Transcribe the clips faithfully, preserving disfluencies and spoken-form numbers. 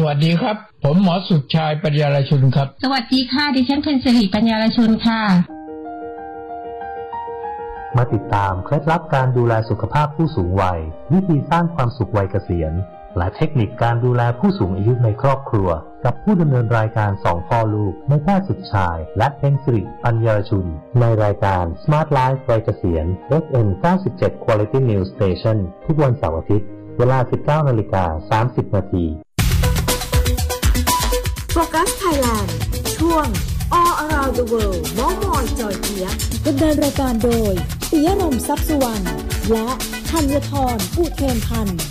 วัสดีครับผมหมอสุชาญปัญญารชุนครับสวัสดีค่ะดิฉันเพ็ญศิริปัญญารชุนค่ะมาติดตามเคล็ดลับการดูแลสุขภาพผู้สูงวัยวิธีสร้างความสุขวัยเกษียณและเทคนิคการดูแลผู้สูงอายุในครอบครัวกับผู้ดำเนินรายการสองพ่อลูกนายแพทย์สุชาญและเพ็ญศิริปัญญารชุนในรายการ Smart Life วัยเกษียณ เอฟ เอ็ม เก้าสิบเจ็ด Quality News Station ทุกวันเสาร์อาทิตย์เวลา สิบเก้านาฬิกาสามสิบนาทีโฟกัสไทยแลนด์ช่วง All Around the World น้องมอยจอยเจี๊ยบดำเนินรายการโดยปิยะรมทรัพย์สุวรรณและธัญธรอุเทนพันธ์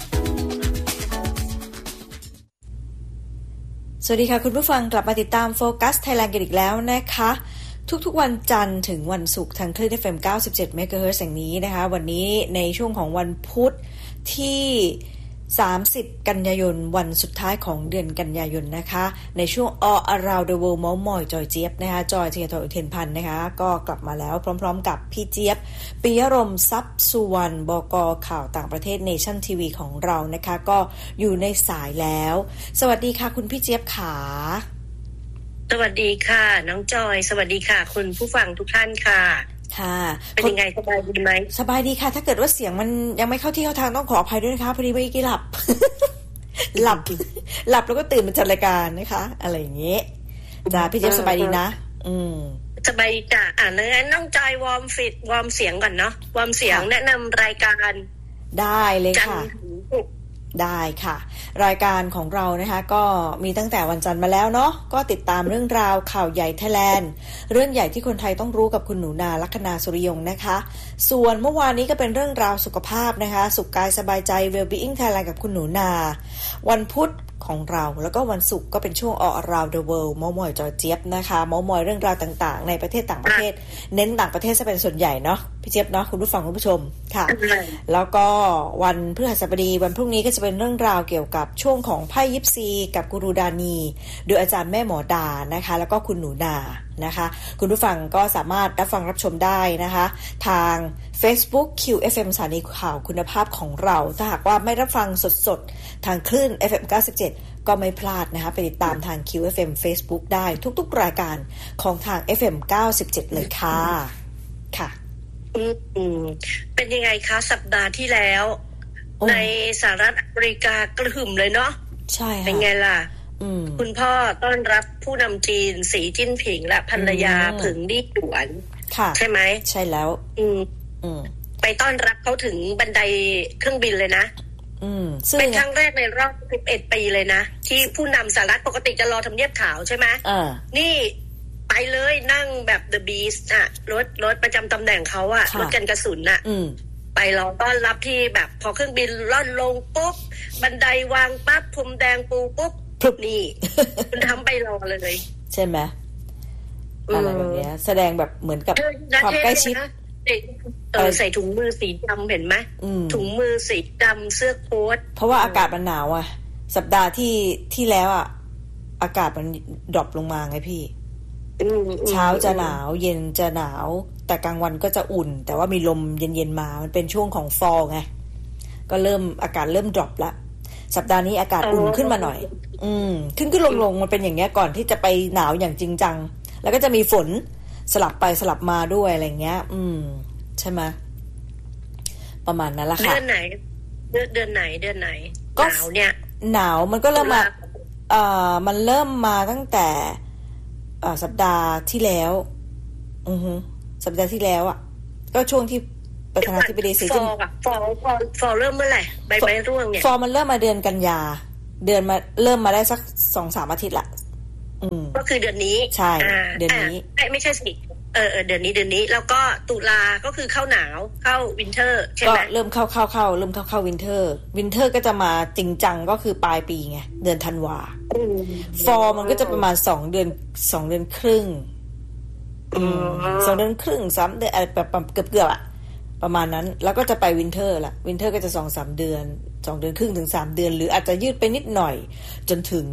สวัสดีค่ะคุณผู้ฟังกลับมาติดตามโฟกัสไทยแลนด์กันอีกแล้วนะคะทุกๆวันจันทร์ถึงวันศุกร์ทางคลื่น เอฟ เอ็ม เก้าสิบเจ็ด เมกะเฮิรตซ์ อย่างนี้นะคะวันนี้ในช่วงของวันพุธที่สามสิบกันยายนวันสุดท้ายของเดือนกันยายนนะคะในช่วง All Around the World เม้ามอยจอยเจี๊ยบนะคะจอยธีรธร อุเทนพันธ์นะคะก็กลับมาแล้วพร้อมๆกับพี่เจี๊ยบปิยะรมทรัพย์สุวรรณบก.ข่าวต่างประเทศ Nation ที วี ของเรานะคะก็อยู่ในสายแล้วสวัสดีค่ะคุณพี่เจี๊ยบขาสวัสดีค่ะน้องจอยสวัสดีค่ะคุณผู้ฟังทุกท่านค่ะค่ะเป็นยังไงสบายดีไหมสบายดีค่ะถ้าเกิดว่าเสียงมันยังไม่เข้าที่เข้าทางต้องขออภัยด้วยนะคะพอดีเมื่อกี้หลับ หลับหลับแล้วก็ตื่นมาจัดรายการนะคะอะไรอย่างเงี้ยจ้าพี่เจี๊ยบสบายดีนะอืมสบายดีจ้ะอ่างั้นน้องจอยวอร์มฟิตวอร์มเสียงก่อนเนาะวอร์มเสียงแนะนำรายการได้เลยค่ะได้ค่ะรายการของเรานะคะก็มีตั้งแต่วันจันทร์มาแล้วเนาะก็ติดตามเรื่องราวข่าวใหญ่ไทยแลนด์เรื่องใหญ่ที่คนไทยต้องรู้กับคุณหนูนาลัคนาสุริยงค์นะคะส่วนเมื่อวานนี้ก็เป็นเรื่องราวสุขภาพนะคะสุขกายสบายใจ Well-being Thailand กับคุณหนูนาวันพุธของเราแล้วก็วันศุกร์ก็เป็นช่วง All Around the World เม้ามอยจอยเจี๊ยบนะคะเม้ามอยเรื่องราวต่างๆในประเทศต่างประเทศเน้นต่างประเทศจะเป็นส่วนใหญ่เนาะพี่เจี๊ยบเนาะคุณผู้ฟังคุณผู้ชมค่ะแล้วก็วันพฤหัสบดีวันพรุ่งนี้ก็จะเป็นเรื่องราวเกี่ยวกับช่วงของไพ่ยิปซีกับกูรูดานีโดยอาจารย์แม่หมอดานะคะแล้วก็คุณหนูนานะคะคุณผู้ฟังก็สามารถรับฟังรับชมได้นะคะทาง Facebook คิว เอฟ เอ็ม สถานีข่าวคุณภาพของเราถ้าหากว่าไม่รับฟังสดๆทางคลื่น เอฟ เอ็ม เก้าสิบเจ็ดก็ไม่พลาดนะคะไปติดตามทาง คิว เอฟ เอ็ม Facebook ได้ทุกๆรายการของทาง เอฟ เอ็ม เก้าสิบเจ็ดเลยค่ะค่ะอืมเป็นยังไงคะสัปดาห์ที่แล้วในสหรัฐอเมริกากระหึ่มเลยเนาะใช่ค่ะเป็นไงล่ะคุณพ่อต้อนรับผู้นำจีนสีจิ้นผิงและภรรยาผึ่งลี่หยวนใช่ไหมใช่แล้วอืมอืมไปต้อนรับเขาถึงบันไดเครื่องบินเลยนะอืมเป็นครั้งแรกในรอบสิบเอ็ดปีเลยนะที่ผู้นำสหรัฐปกติจะรอทำเนียบขาวใช่ไหมอ่านี่ไปเลยนั่งแบบ The Beast อ่ะรถรถประจำตำแหน่งเขาอะรถกันกระสุนอะไปรอต้อนรับที่แบบพอเครื่องบินล่อนลงปุ๊บบันไดวางปั๊บพรมแดงปูปุ๊บนี่คุณทำไปรอเลยใช่ไหมอะไรแบบนี้แสดงแบบเหมือนกับความใกล้ชิดเออใส่ถุงมือสีดำเห็นไหมถุงมือสีดำเสื้อโค้ทเพราะว่าอากาศมันหนาวอ่ะสัปดาห์ที่ที่แล้วอ่ะอากาศมันดรอปลงมาไงพี่เช้าจะหนาวเย็นจะหนาวแต่กลางวันก็จะอุ่นแต่ว่ามีลมเย็นๆมามันเป็นช่วงของฟอลไงก็เริ่มอากาศเริ่มดรอปละสัปดาห์นี้อากาศอุ่นขึ้นมาหน่อยอืมขึ้นขึ้นลงลงมันเป็นอย่างเงี้ยก่อนที่จะไปหนาวอย่างจริงจังแล้วก็จะมีฝนสลับไปสลับมาด้วยอะไรเงี้ยอืมใช่ไหมประมาณนั้นละค่ะเดือนไหนเดือนเดือนไหนเดือนไหนหนาวเนี่ยหนาวมันก็เริ่มมาเอ่อมันเริ่มมาตั้งแต่อ่าสัปดาห์ที่แล้วอือฮึสัปดาห์ที่แล้วอ่ะก็ช่วงที่ประธานาธิบดีสีจิ้นฟอลฟอลฟอลเริ่มเมื่อไหร่ใบไม้ร่วงเนี่ยฟอลมันเริ่มมาเดือนกันยาเดือนมาเริ่มมาได้สัก สองถึงสาม อาทิตย์ละอืมก็คือเดือนนี้ใช่เดือนนี้ไม่ใช่สิเออเดือนนี้เดือนนี้แล้วก็ตุลาก็คือเข้าหนาวเข้าวินเทอร์ใช่ไหมก็เริ่มเข้าเข้าเข้าเริ่มเข้าเข้าวินเทอร์วินเทอร์ก็จะมาจริงจังก็คือปลายปีไงเดือนธันวาฟอลมันก็จะประมาณสองเดือนสองเดือนครึ่งสองเดือนครึ่งสามเดือนอะไรแบบเกือบเกือบอะประมาณนั้นแล้วก็จะไปวินเทอร์ละวินเทอร์ก็จะสองสามเดือนสองเดือนครึ่งถึงสามเดือนหรืออาจจะยืดไปนิดหน่อยจนถึง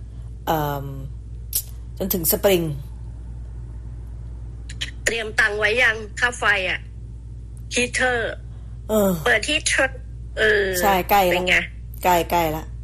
จนถึงสปริงเตรียมตังค์ไว้ยังค่าไฟอ่ะฮีเตอร์เปิดฮีเตอร์เออใช่ใกล้แล้วเป็นไงใกล้ใกล้ละ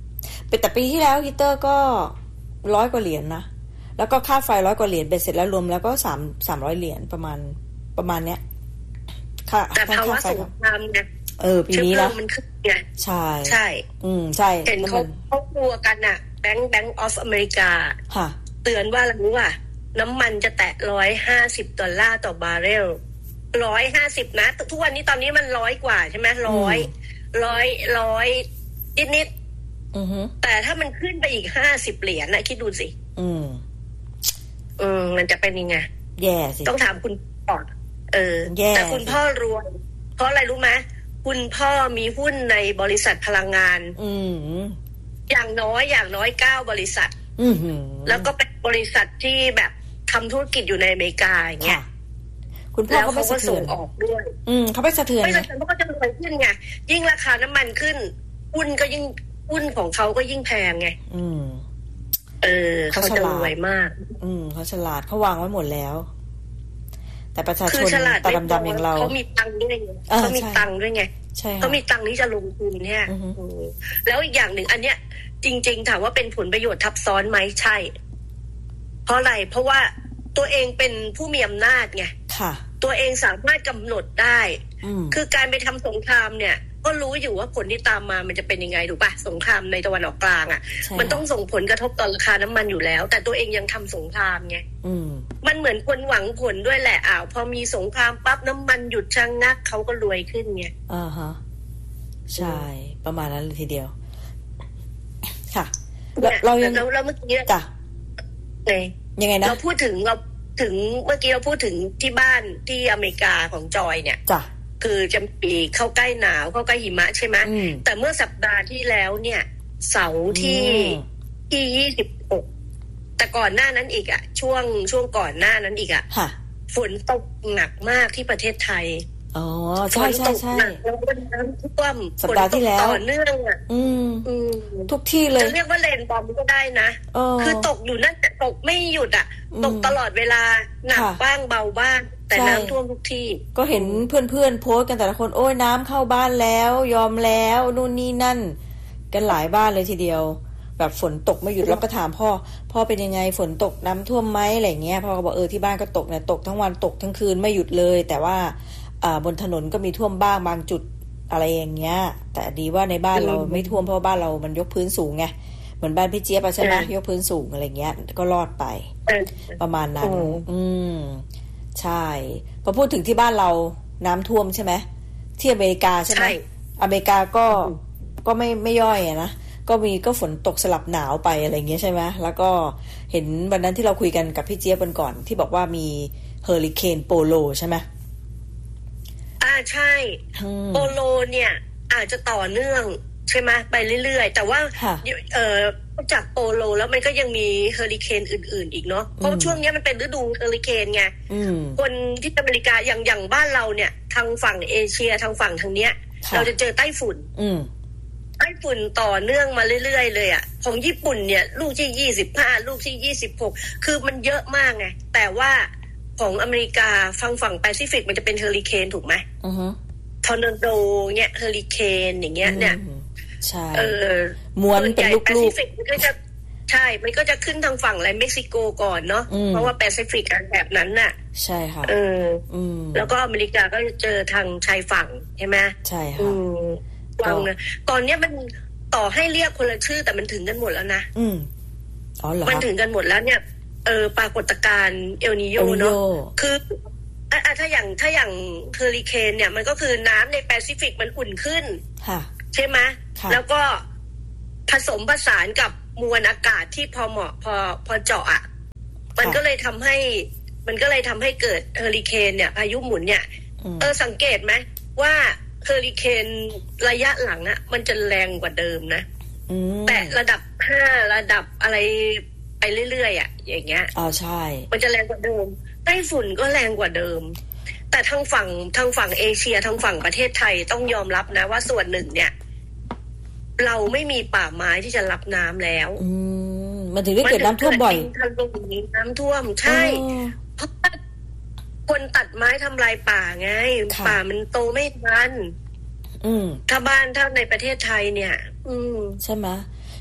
แต่ปีที่แล้วฮีเตอร์ก็ร้อยกว่าเหรียญนะแล้วก็ค่าไฟร้อยกว่าเหรียญเบ็ดเสร็จแล้วรวมแล้วก็สามสามร้อยเหรียญประมาณประมาณเนี้ยค่ะแต่ภาวะสงครามเนี่ยเออปีนี้นะมันขึ้นไงใช่ใช่อืมใช่เห็นเขาเขากลัวกันน่ะแบงค์แบงค์ออฟอเมริกาเตือนว่าอะไรรู้ป่ะน้ำมันจะแตะร้อยห้าสิบดอลลาร์ต่อบาร์เรลร้อยห้าสิบนะทุกวันนี้ตอนนี้มันร้อยกว่าใช่ไหมร้อยร้อยร้อยนิดนิดแต่ถ้ามันขึ้นไปอีกห้าสิบเหรียญนะคิดดูสิอืมอืมมันจะเป็นยังไงแย่สิต้องถามคุณก่อนเออแต่คุณพ่อรวยเพราะอะไรรู้ไหมคุณพ่อมีหุ้นในบริษัทพลังงานอืมอย่างน้อยอย่างน้อยเก้าบริษัทอืแล้วก็เป็นบริษัทที่แบบทำธุรกิจอยู่ในอเมริกาอย่างเงี้ยคุณพ่อเขาไปส่งออกด้วยอืมเขาไปสะเทือนไม่สะเทือนเขาก็จะรวยขึ้นไงยิ่งราคาน้ำมันขึ้นหุ้นก็ยิ่งหุ้นของเขาก็ยิ่งแพงไงอืมเออเขาจะรวยมากอืมเขาฉลาดเขาวางไว้หมดแล้วแต่ประชาชนตาดำๆอย่างเราเขามีตังค์ด้วยเขามีตังค์ด้วยไงเขามีตังค์ที่จะลงทุนเนี่ยแล้วอีกอย่างหนึ่งอันเนี้ยจริงๆถามว่าเป็นผลประโยชน์ทับซ้อนไหมใช่เพราะอะไรเพราะว่าตัวเองเป็นผู้มีอำนาจไงตัวเองสามารถกำหนดได้คือการไปทำสงครามเนี่ยก็รู้อยู่ว่าผลที่ตามมามันจะเป็นยังไงถูกป่ะสงครามในตะวันออกกลางอ่ะมันต้องส่งผลกระทบต่อราคาน้ำมันอยู่แล้วแต่ตัวเองยังทำสงครามไงมันเหมือนคนหวังผลด้วยแหละอ้าวพอมีสงครามปั๊บน้ำมันหยุดชะงักเขาก็รวยขึ้นไงอ่าฮะใช่ประมาณนั้นเลยทีเดียวค่ะเรายังแล้วเมื่อกี้จ้ะยังไงนะเราพูดถึงเราถึงเมื่อกี้เราพูดถึงที่บ้านที่อเมริกาของจอยเนี่ยจ้ะคือจะปีเข้าใกล้หนาวเข้าใกล้หิมะใช่ไหมแต่เมื่อสัปดาห์ที่แล้วเนี่ยเสาร์ที่ที่ยี่สิบหกแต่ก่อนหน้านั้นอีกอ่ะช่วงช่วงก่อนหน้านั้นอีกอ่ะฝนตกหนักมากที่ประเทศไทยอ๋อใช่ใช่ใช่แล้วก็น้ำท่วมสัปดาห์ที่แล้วต่อเนื่องอ่ะอืมทุกที่เลยจะเรียกว่าเลนบอมก็ได้นะคือตกอยู่นั่นแต่ตกไม่หยุดอ่ะตกตลอดเวลาหนักบ้างเบาบ้างแต่น้ำท่วมทุกที่ก็เห็นเพื่อนๆโพสต์กันแต่ละคนโอ้ยน้ำเข้าบ้านแล้วยอมแล้วนู่นนี่นั่นกันหลายบ้านเลยทีเดียวแบบฝนตกไม่หยุดแล้วก็ถามพ่อพ่อเป็นยังไงฝนตกน้ำท่วมไหมอะไรเงี้ยพ่อก็บอกเออที่บ้านก็ตกเนี่ยตกทั้งวันตกทั้งคืนไม่หยุดเลยแต่ว่าอ่าบนถนนก็มีท่วมบ้างบางจุดอะไรอย่างเงี้ยแต่ดีว่าในบ้านเราไม่ท่วมเพราะบ้านเรามันยกพื้นสูงไงเหมือนบ้านพี่เจี๊ยบใช่ไหมยกพื้นสูงอะไรเงี้ยก็รอดไปประมาณนั้นอืมใช่พอพูดถึงที่บ้านเราน้ำท่วมใช่ไหมที่อเมริกาใช่ไหมอเมริกาก็ก็ไม่ไม่ย่อยนะก็มีก็ฝนตกสลับหนาวไปอะไรเงี้ยใช่ไหมแล้วก็เห็นวันนั้นที่เราคุยกันกับพี่เจี๊ยบวันก่อนที่บอกว่ามีเฮอริเคนโปโลใช่ไหมอ่าใช่โปโลเนี่ยอาจจะต่อเนื่องใช่ไหมไปเรื่อยๆแต่ว่าเอ่อจากโปโลแล้วมันก็ยังมีเฮอริเคนอื่นๆอีกเนาะเพราะช่วงนี้มันเป็นฤดูเฮอริเคนไงคนที่อเมริกาอย่างอย่างบ้านเราเนี่ยทางฝั่งเอเชียทางฝั่งทางเนี้ยเราจะเจอไต้ฝุ่นไต้ฝุ่นต่อเนื่องมาเรื่อยๆเลยอ่ะของญี่ปุ่นเนี่ยลูกที่ยี่สิบห้าลูกที่ยี่สิบหกคือมันเยอะมากไงแต่ว่าของอเมริกาฝั่งฝั่งแปซิฟิกมันจะเป็นเฮอริเคนถูกไหมอือฮึทอร์นาโดเนี่ยเฮอริเคนอย่างเงี้ยเนี่ยใช่เออม้วนเป็นลูกๆแปซิฟิกมันก็จะใช่มันก็จะขึ้นทางฝั่งอะไรเม็กซิโกก่อนเนาะเพราะว่าแปซิฟิกอันแบบนั้นน่ะใช่ค่ะเออแล้วก็อเมริกาก็จะเจอทางชายฝั่งใช่ไหมใช่ค่ะฟังนะตอนเนี้ยมันต่อให้เรียกคนละชื่อแต่มันถึงกันหมดแล้วนะอืมอ๋อเหรอมันถึงกันหมดแล้วเนี่ยเออปรากฏการณ์เอลนีโยเนาะคืออ่ะถ้าอย่างถ้าอย่างเฮอริเคนเนี่ยมันก็คือน้ำในแปซิฟิกมันอุ่นขึ้นค่ะใช่ไหมแล้วก็ผสมผสานกับมวลอากาศที่พอเหมาะพอพอเจาะอ่ะมันก็เลยทำให้มันก็เลยทำให้เกิดเฮอริเคนเนี่ยพายุหมุนเนี่ยเออสังเกตไหมว่าเฮอริเคนระยะหลังอ่ะมันจะแรงกว่าเดิมนะแต่ระดับห้าระดับอะไรไปเรื่อยๆอ่ะอย่างเงี้ยอ๋อใช่มันจะแรงกว่าเดิมไต้ฝุ่นก็แรงกว่าเดิมแต่ทางฝั่งทางฝั่งเอเชียทางฝั่งประเทศไทยต้องยอมรับนะว่าส่วนหนึ่งเนี่ยเราไม่มีป่าไม้ที่จะรับน้ำแล้วอืมมันถึงได้เกิดน้ำท่วมบ่อยน้ำท่วมใช่เพราะคนตัดไม้ทำลายป่าไงป่ามันโตไม่ทันอืมถ้าบ้านถ้าในประเทศไทยเนี่ยอืมใช่ไหมเ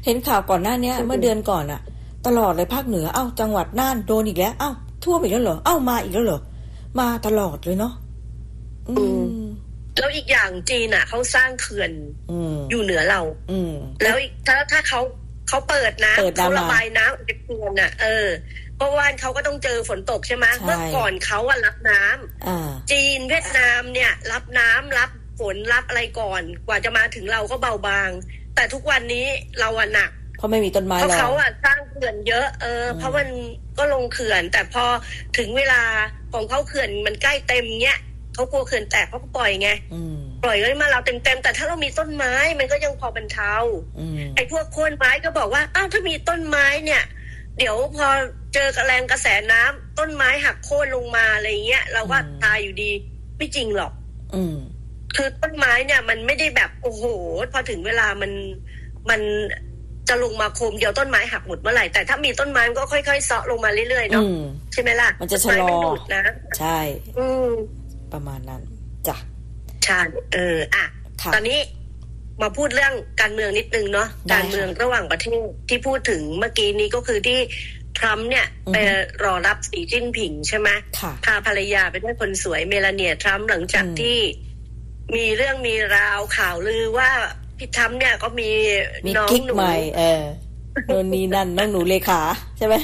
เห็นข่าวก่อนหน้านี้เมื่อเดือนก่อนอะตลอดเลยภาคเหนือเอ้าจังหวัดน่านโดนอีกแล้วเอ้าท่วมอีกแล้วเหรอเอ้ามาอีกแล้วเหรอมาตลอดเลยเนาะอืมแล้วอีกอย่างจีนอ่ะเขาสร้างเขื่อนอยู่เหนือเราแล้วถ้าถ้าเขาเขาเปิดนะเขาระบายน้ำจากเขื่อนอ่ะเออเพราะว่าเขาก็ต้องเจอฝนตกใช่ไหมเมื่อก่อนเขาอ่ะรับน้ำจีนเวียดนามเนี่ยรับน้ำรับฝนรับอะไรก่อนกว่าจะมาถึงเราก็เบาบางแต่ทุกวันนี้เราอ่ะหนักเพราะไม่มีต้นไม้เพราะเขาอ่ะสร้างเขื่อนเยอะเออเพราะมันก็ลงเขื่อนแต่พอถึงเวลาของเขาเขื่อนมันใกล้เต็มเนี้ยเขากลัวเขื่อนแตกเขาก็ปล่อยไงปล่อยก็มาเราเต็มๆแต่ถ้าเรามีต้นไม้มันก็ยังพอบรรเทาไอ้พวกโค่นไม้ก็บอกว่าอ้าวถ้ามีต้นไม้เนี่ยเดี๋ยวพอเจอกระแรงกระแสน้ำต้นไม้หักโค่นลงมาอะไรเงี้ยเราก็ตายอยู่ดีไม่จริงหรอกคือต้นไม้เนี่ยมันไม่ได้แบบโอ้โหพอถึงเวลามันมันจะลงมาโคมเดียวต้นไม้หักหมดเมื่อไหร่แต่ถ้ามีต้นไม้มันก็ค่อยๆเซาะลงมาเรื่อยๆเนาะใช่ไหมล่ะมันจะชะลอนะใช่อืมประมาณนั้นจ้ะใช่เอออ่ะตอนนี้มาพูดเรื่องการเมืองนิดนึงเนาะการเมืองระหว่างประเทศที่พูดถึงเมื่อกี้นี้ก็คือที่ทรัมป์เนี่ยไปรอรับสีจิ้นผิงใช่ไหมพาภรรยาไปด้วยคนสวยเมลาเนียทรัมป์หลังจากที่มีเรื่องมีราวข่าวลือว่าพี่ทรัมป์เนี่ยก็มีน้องหนูใหม่เออโน่นนี่นั่นน้องหนูเลขาใช่ไหม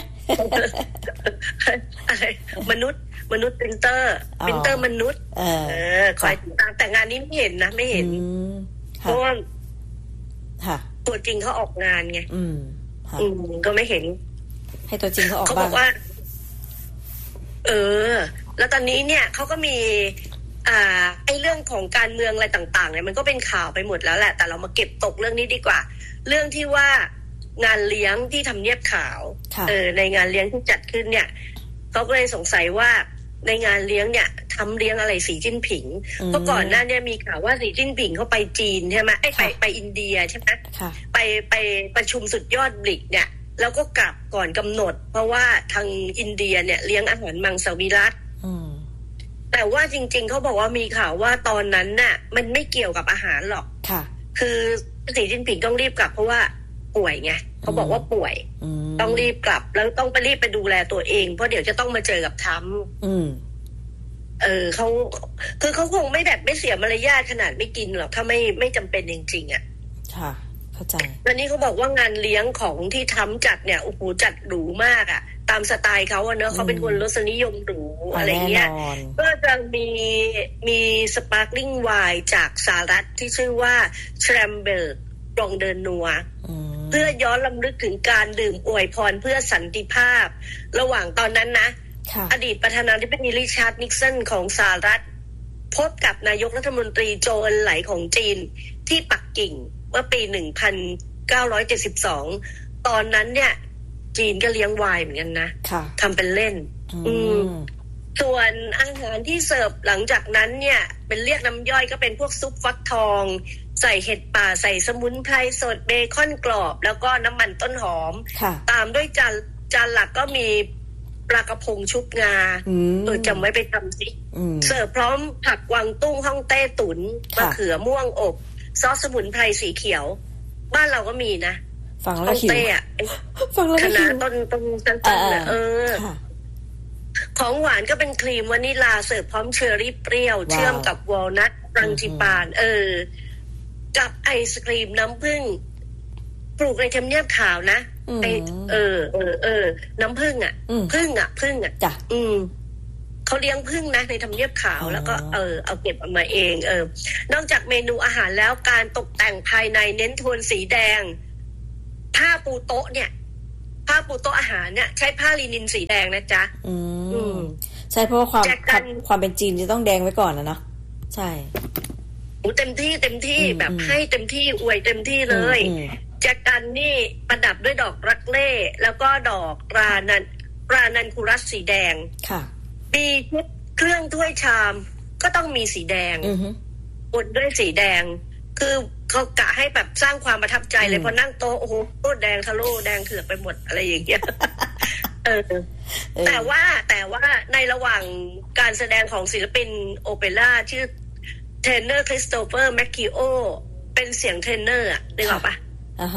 อะไรมนุษย์มนุษย์ปรินเตอร์ปรินเตอร์มนุษย์เออคอยติดตามแต่งานนี้ไม่เห็นนะไม่เห็นเพราะว่าตัวจริงเขาออกงานไงอืมก็ไม่เห็นให้ตัวจริงเขาออกเขาบอกว่าเออแล้วตอนนี้เนี่ยเขาก็มีอ่าไอ้เรื่องของการเมืองอะไรต่างๆเนี่ยมันก็เป็นข่าวไปหมดแล้วแหละแต่เรามาเก็บตกเรื่องนี้ดีกว่าเรื่องที่ว่างานเลี้ยงที่ทำเนียบขาวเออในงานเลี้ยงที่จัดขึ้นเนี่ยเขาก็เลยสงสัยว่าในงานเลี้ยงเนี่ยทำเลี้ยงอะไรสีจิ้นผิงเพราะก่อนหน้านี้มีข่าวว่าสีจิ้นผิงเขาไปจีนใช่ไหมไอ้ไปไปอินเดียใช่ไหมไปไปประชุมสุดยอดบริกเนี่ยแล้วก็กลับก่อนกำหนดเพราะว่าทางอินเดียเนี่ยเลี้ยงอาหารมังสวิรัติแต่ว่าจริงๆเขาบอกว่ามีข่าวว่าตอนนั้นน่ะมันไม่เกี่ยวกับอาหารหรอกค่ะคือสีจิ้นผิงต้องรีบกลับเพราะว่าป่วยไงเขาบอกว่าป่วยต้องรีบกลับแล้วต้องไปรีบไปดูแลตัวเองเพราะเดี๋ยวจะต้องมาเจอกับทรัมป์เออเขาคือเขาคงไม่แบบไม่เสียมารยาทขนาดไม่กินหรอกถ้าไม่ไม่จำเป็นจริงๆอ่ะค่ะเข้าใจวันนี้เขาบอกว่างานเลี้ยงของที่ทรัมป์จัดเนี่ยโอ้โหจัดหรูมากอ่ะตามสไตล์เขาอะเนอะเขาเป็นคนรสนิยมหรูอะไรเงี้ยก็จะมีมีสปาร์คลิ่งไวน์จากสหรัฐที่ชื่อว่าแชมเบอร์รองเดินนัวเพื่อย้อนรำลึกถึงการดื่มอวยพรเพื่อสันติภาพระหว่างตอนนั้นนะอดีตประธานาธิบดีริชาร์ดนิกสันของสหรัฐพบกับนายกรัฐมนตรีโจเอินไหลของจีนที่ปักกิ่งเมื่อปีหนึ่งพันเก้าร้อยเจ็ดสิบสองตอนนั้นเนี่ยจีนก็เลี้ยงไวน์เหมือนกันนะทำเป็นเล่นอืมส่วนอาหารที่เสิร์ฟหลังจากนั้นเนี่ยเป็นเรียกน้ำย่อยก็เป็นพวกซุปฟักทองใส่เห็ดป่าใส่สมุนไพรสดเบคอนกรอบแล้วก็น้ำมันต้นหอมตามด้วยจานจานหลักก็มีปลากระพงชุบงาเออจำไว้ไปทำสิเสิร์ฟพร้อมผักกวางตุ้งฮ่องเต้ตุ๋นมะเขือม่วงอบซอสสมุนไพรสีเขียวบ้านเราก็มีนะฟังแล้วหิวฟังแล้วหิวคณะต้นต้นต้นเออของหวานก็เป็นครีมวานิลาเสิร์ฟพร้อมเชอร์รี่เปรี้ยวเชื่อมกับวอลนัทรังจิปานเออกับไอศกรีมน้ำผึ้งปลูกในทำเนียบขาวนะไอเออเออเออน้ำผึ้งอ่ะผึ้งอ่ะผึ้งอ่ะจ้ะอืมเขาเลี้ยงผึ้งนะในทำเนียบขาวแล้วก็เออเอาเก็บออกมาเองเออนอกจากเมนูอาหารแล้วการตกแต่งภายในเน้นโทนสีแดงผ้าปูโต๊ะเนี่ยผ้าปูโต๊ะอาหารเนี่ยใช้ผ้าลินินสีแดงนะจ๊ะอืมใช่เพราะว่าความความเป็นจีนจะต้องแดงไว้ก่อนนะเนาะใช่เต็มที่เต็มที่แบบให้เต็มที่อวยเต็มที่เลยแจกันนี่ประดับด้วยดอกรักเล่แล้วก็ดอกรานันรานันคุรัสสีแดงค่ะมีชุดเครื่องถ้วยชามก็ต้องมีสีแดงบนด้วยสีแดงคือเขากะให้แบบสร้างความประทับใจเลยพอนั่งโต๊ะโอ้โหโต๊ะแดงทะโลแดงเถือกไปหมดอะไรอย่างเงี้ยเออแต่ว่าแต่ว่าในระหว่างการแสดงของศิลปินโอเปร่าชื่อเทรนเนอร์คริสโตเฟอร์แมคคิโอเป็นเสียงเทรนเนอร์อ่ะนึกออกปะจะ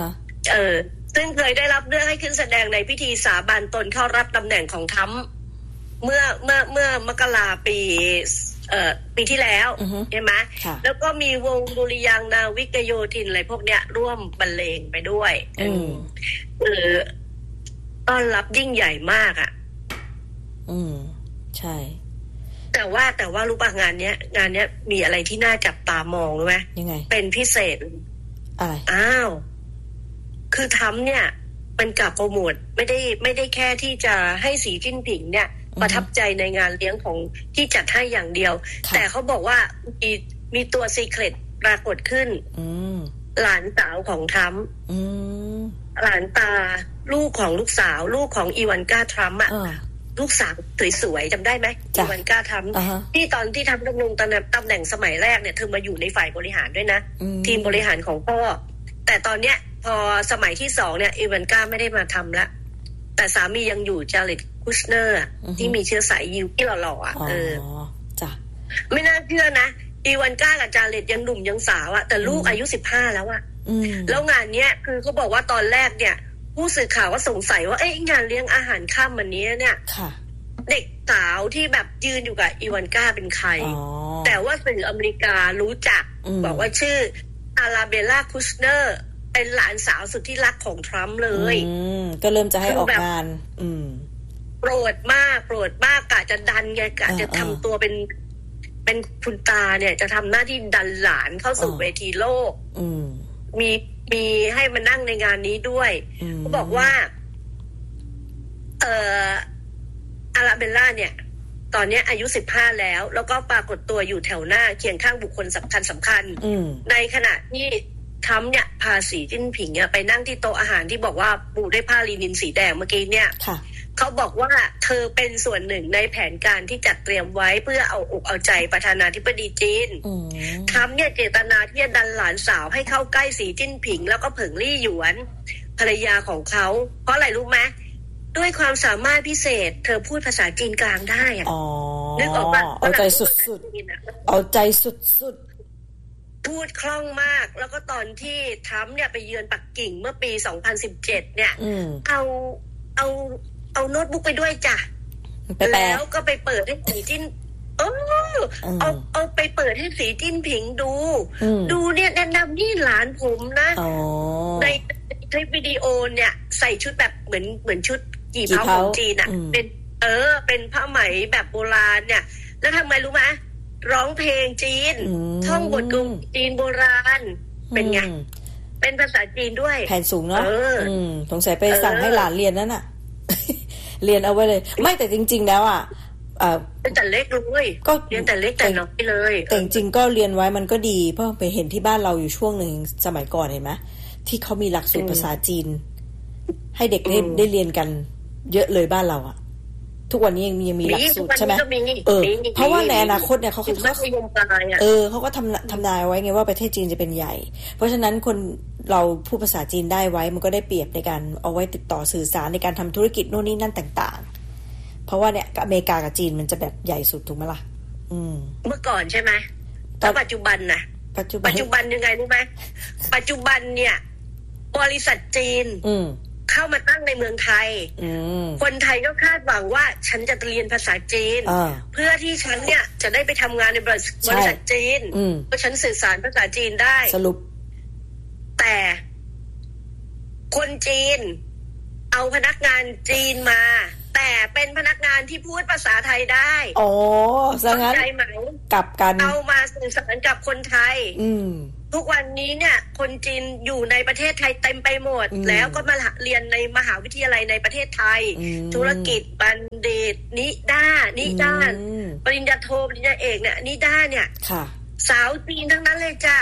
เออซึ่งเคยได้รับเลือกให้ขึ้นแสดงในพิธีสาบานตนเข้ารับตำแหน่งของทรัมป์เมื่อเมื่อเมื่อมกราปีเอ่อปีที่แล้วใช่ไหมแล้วก็มีวงดุริยางค์นาวิกโยธินอะไรพวกเนี้ยร่วมบรรเลงไปด้วยอืมเออต้อนรับยิ่งใหญ่มากอ่ะอืมใช่แต่ว่าแต่ว่ารู้ป่ะงานเนี้ยงานเนี้ยมีอะไรที่น่าจับตามองรู้ไหมยังไงเป็นพิเศษอะไรอ้าวคือทำเนี่ยมันกลับโปรโมทไม่ได้ไม่ได้แค่ที่จะให้สีจิ้นผิงเนี่ยประทับใจในงานเลี้ยงของที่จัดให้อย่างเดียวแต่เขาบอกว่ามีมีตัวซีเคร็ตปรากฏขึ้นหลานสาวของทรัมป์หลานตาลูกของลูกสาวลูกของอีวานกาทรัมป์อ่ะลูกสาวสวยๆจำได้ไหมอีวานกาทรัมป์ที่ตอนที่ทำดำรงตำแหน่งตำแหน่งสมัยแรกเนี่ยเธอมาอยู่ในฝ่ายบริหารด้วยนะทีมบริหารของพ่อแต่ตอนเนี้ยพอสมัยที่สองเนี่ยอีวานกาไม่ได้มาทำละแต่สามียังอยู่จาเร็ดคุชเนอร์ที่มีเชื้อสายยิวที่หล่อๆอ่ะเออจ้ะไม่น่าเชื่อนะอีวานก้ากับจาเร็ดยังหนุ่มยังสาวอ่ะแต่ลูกอายุสิบห้าแล้วอ่ะแล้วงานเนี้ยคือเขาบอกว่าตอนแรกเนี่ยผู้สื่อข่าวก็สงสัยว่าเอ้ยงานเลี้ยงอาหารค่ำวันนี้เนี่ยเด็กสาวที่แบบยืนอยู่กับอีวานก้าเป็นใครแต่ว่าสื่ออเมริการู้จักบอกว่าชื่ออาราเบลล่าคุชเนอร์เป็นหลานสาวสุดที่รักของทรัมป์เลยก็เริ่มจะให้ออกงานโปรดมากโปรดมากกะจะดันไงกะจะทำตัวเป็นเป็นคุณตาเนี่ยจะทำหน้าที่ดันหลานเข้าสู่เวทีโลกมีมีให้มานั่งในงานนี้ด้วยเขาบอกว่าเอ่ออาราเบลล่าเนี่ยตอนนี้อายุสิบห้าแล้วแล้วก็ปรากฏตัวอยู่แถวหน้าเคียงข้างบุคคลสำคัญสำคัญในขณะที่ทรัมป์เนี่ยพาสีจิ้นผิงเนี่ยไปนั่งที่โต๊ะอาหารที่บอกว่าปูด้วยผ้าลินินสีแดงเมื่อกี้เนี่ยเขาบอกว่าเธอเป็นส่วนหนึ่งในแผนการที่จัดเตรียมไว้เพื่อเอาอกเอาใจประธานาธิบดีจีนทรัมป์เนี่ยเจตนาที่จะดันหลานสาวให้เข้าใกล้สีจิ้นผิงแล้วก็เผิงลี่หยวนภรรยาของเขาเพราะอะไรรู้ไหมด้วยความสามารถพิเศษเธอพูดภาษาจีนกลางได้อะนึกออกปะเอาใจสุดๆเอาใจสุดๆพูดคล่องมากแล้วก็ตอนที่ทรัมป์เนี่ยไปเยือนปักกิ่งเมื่อปีสองพันสิบเจ็ดเนี่ยเอาเอาเอาโน้ตบุ๊กไปด้วยจ้ะแล้วก็ไปเปิดให้สีจิ้นเออเอาเอาไปเปิดให้สีจิ้นผิงดูดูเนี่ยแนะนำนี่หลานผมนะในคลิปวิดีโอเนี่ยใส่ชุดแบบเหมือนเหมือนชุดกี่เผาของจีนอ่ะเป็นเออเป็นผ้าไหมแบบโบราณเนี่ยแล้วทำไมรู้ไหมร้องเพลงจีนท่องบทกลอนจีนโบราณเป็นไงเป็นภาษาจีนด้วยแผ่นสูงเนาะสงสัยไปสั่งให้หลานเรียนนั่นน่ะเรียนเอาไว้เลยไม่แต่จริงๆแล้วอ่ะเป็นแต่เล็กเลยก็เรียนแต่เล็กแต่น้อยเลยแต่จริงๆก็เรียนไว้มันก็ดีเพราะไปเห็นที่บ้านเราอยู่ช่วงหนึ่งสมัยก่อนเห็นไหมที่เขามีหลักสูตรภาษาจีนให้เด็กได้ได้เรียนกันเยอะเลยบ้านเราอ่ะทุกวันนี้ยังมียังมีหลักสูตรใช่ไหมเออเพราะว่าในอนาคตเนี่ยเขาเขาเออเขาก็ทำทำนายไว้ไงว่าประเทศจีนจะเป็นใหญ่เพราะฉะนั้นคนเราพูดภาษาจีนได้ไว้มันก็ได้เปรียบในการเอาไว้ติดต่อสื่อสารในการทำธุรกิจโน่นนี่นั่นต่างๆเพราะว่าเนี่ยอเมริกากับจีนมันจะแบบใหญ่สุดถูกไหมล่ะอืมเมื่อก่อนใช่ไหมแต่ปัจจุบันนะปัจจุบันปัจจุบันยังไงรู้ไหมปัจจุบันเนี่ยบริษัทจีนเข้ามาตั้งในเมืองไทยคนไทยก็คาดหวังว่าฉันจะเรียนภาษาจีนเพื่อที่ฉันเนี่ยจะได้ไปทำงานในบริษัทจีนเพราะฉันสื่อสารภาษาจีนได้สรุปแต่คนจีนเอาพนักงานจีนมาแต่เป็นพนักงานที่พูดภาษาไทยได้โอ้ซะงั้นกลับกันเอามาสื่อสารกับคนไทยทุกวันนี้เนี่ยคนจีนอยู่ในประเทศไทยเต็มไปหมดแล้วก็มาเรียนในมหาวิทยาลัยในประเทศไทยธุรกิจบัณฑิตนิด้านิด้านปริญญาโทปริญญาเอกเนี่ยนิด้าเนี่ยสาวจีนทั้งนั้นเลยจ้ะ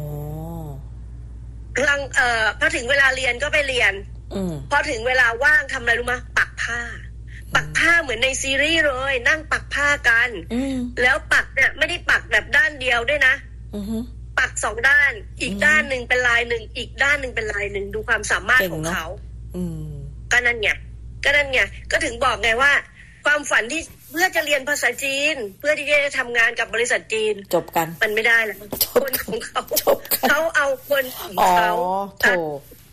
หลังเอ่อพอถึงเวลาเรียนก็ไปเรียนพอถึงเวลาว่างทำอะไรรู้มั้ยปักผ้าปักผ้าเหมือนในซีรีส์เลยนั่งปักผ้ากันแล้วปักเนี่ยไม่ได้ปักแบบด้านเดียวด้วยนะปักสองด้านอีกด้านหนึ่งเป็นลายหนึ่งอีกด้านหนึ่งเป็นลายหนึ่งดูความสามารถของเขาก็นั่นไงก็นั่นไงก็ถึงบอกไงว่าความฝันที่เพื่อจะเรียนภาษาจีนเพื่อที่จะทำงานกับบริษัทจีนจบกันมันไม่ได้แล้วคนของเขาเขาเอาคนของเขา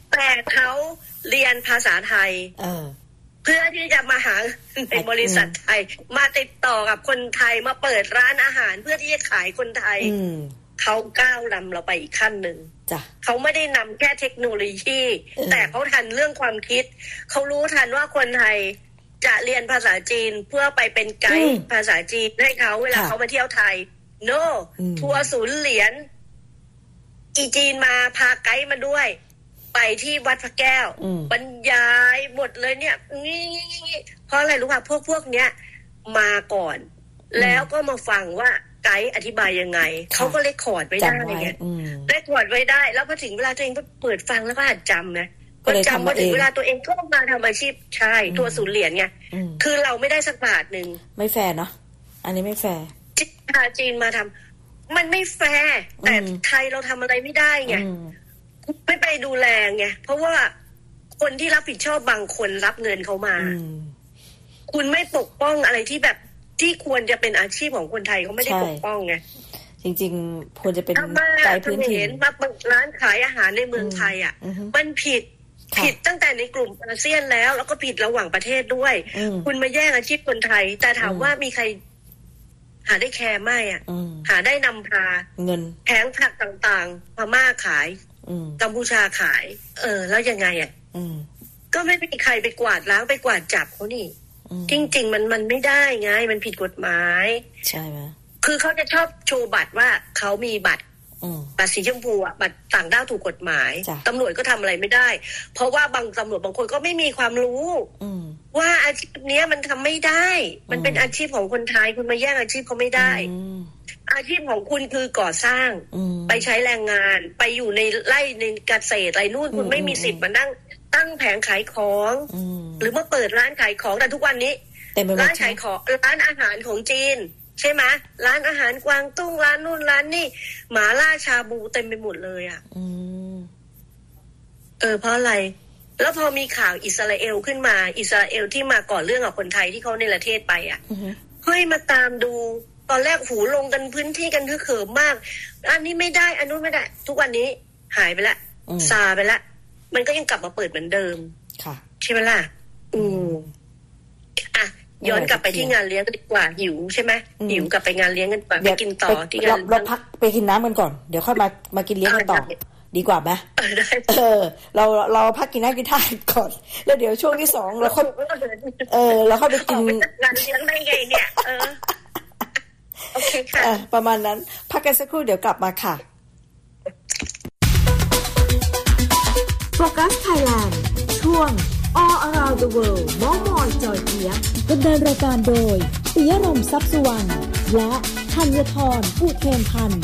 แต่เขาเรียนภาษาไทยเออเพื่อที่จะมาหาในบริษัทไทยมาติดต่อกับคนไทยมาเปิดร้านอาหารเพื่อที่จะขายคนไทยเขาก้าวนำเราไปอีกขั้นหนึ่งเขาไม่ได้นำแค่เทคโนโลยีแต่เขาทันเรื่องความคิดเขารู้ทันว่าคนไทยจะเรียนภาษาจีนเพื่อไปเป็นไกด์ภาษาจีนให้เขาเวลาเขามาเที่ยวไทยโน่ทัวร์ศูนย์เหรียญอีจีนมาพาไกด์มาด้วยไปที่วัดพระแก้วบรรยายหมดเลยเนี่ยนี่เพราะอะไรรู้ป่ะพวกพวกเนี้ยมาก่อนแล้วก็มาฟังว่าไกด์อธิบายยังไงเขาก็เลคคอร์ดไว้ได้ไงเลคคอร์ดไว้ได้แล้วพอถึงเวลาตัวเองก็เปิดฟังแล้วก็หัดจำนะก็จำพอถึงเวลาตัวเองก็มาทำอาชีพใช่ทัวร์ศูนย์เหรียญไงคือเราไม่ได้สักบาทหนึ่งไม่แฟร์เนาะอันนี้ไม่แฟร์พาจีนมาทำมันไม่แฟร์แต่ไทยเราทำอะไรไม่ได้ไงไม่ไปดูแลไงเพราะว่าคนที่รับผิดชอบบางคนรับเงินเขามาคุณไม่ปกป้องอะไรที่แบบที่ควรจะเป็นอาชีพของคนไทยเขาไม่ได้ปกป้องไงจริงๆควรจะเป็นไกด์พื้นถิ่นมาเปิดร้านขายอาหารในเมืองไทยอ่ะมันผิดผิดตั้งแต่ในกลุ่มอาเซียนแล้วแล้วก็ผิดระหว่างประเทศด้วยคุณมาแย่งอาชีพคนไทยแต่ถามว่ามีใครหาได้แคร์ไม่อ่ะหาได้นำพาเงินแผงผักต่างๆพม่าขายกัมพูชาขายเออแล้วยังไงอ่ะก็ไม่มีใครไปกวาดล้างไปกวาดจับเขานี่จริงๆมันมันไม่ได้ไงมันผิดกฎหมายใช่ไหมคือเขาจะชอบโชว์บัตรว่าเขามีบัตรบัตรสีชมพูอ่ะบัตรต่างด้าวถูกกฎหมายตำรวจก็ทำอะไรไม่ได้เพราะว่าบางตำรวจบางคนก็ไม่มีความรู้ว่าอาชีพนี้มันทำไม่ได้มันเป็นอาชีพของคนไทยคุณมาแย่งอาชีพเขาไม่ได้อาชีพของคุณคือก่อสร้างไปใช้แรงงานไปอยู่ในไร่ในเกษตรอะไรนู่นคุณไม่มีสิทธิ์มานั่งตั้งแผงขายของหรือมาเปิดร้านขายของแต่ทุกวันนี้ร้านขายของร้านอาหารของจีนใช่ไหมร้านอาหารกวางตุ้งร้านนู่นร้านนี่หมาล่าชาบูเต็มไปหมดเลยอ่ะเออเพราะอะไรแล้วพอมีข่าวอิสราเอลขึ้นมาอิสราเอลที่มาก่อเรื่องกับคนไทยที่เขาในประเทศไปอ่ะเฮ้ยมาตามดูตอนแรกหูลงกันพื้นที่กันคือเขิมมากอันนี้ไม่ได้อันนู้นไม่ได้ทุกวันนี้หายไปละซาไปละมันก็ยังกลับมาเปิดเหมือนเดิมค่ะใช่ไหมล่ะอืมอ่ะย้อนกลับไปที่งานเลี้ยงกันดีกว่าหิวใช่ไหมหิวกลับไปงานเลี้ยงกันไปไปกินต่อที่งานเราพักไปกินน้ำกันก่อนเดี๋ยวค่อยมามากินเลี้ยงกันต่อดีกว่าไหมเออเราเราพักกินน้ำกินท่าก่อนแล้วเดี๋ยวช่วงที่สองเราค่อยเออเราค่อยไปกินงานเลี้ยงได้ไงเนี่ยเออโอเคค่ะประมาณนั้นพักกันสักครู่เดี๋ยวกลับมาค่ะโฟกัสไทยแลนด์ช่วง All Around the World มอมอยจอยเทียดำเนินรายการโดยปิยะรมทรัพย์สุวรรณและธัญธรอุเทนพันธ์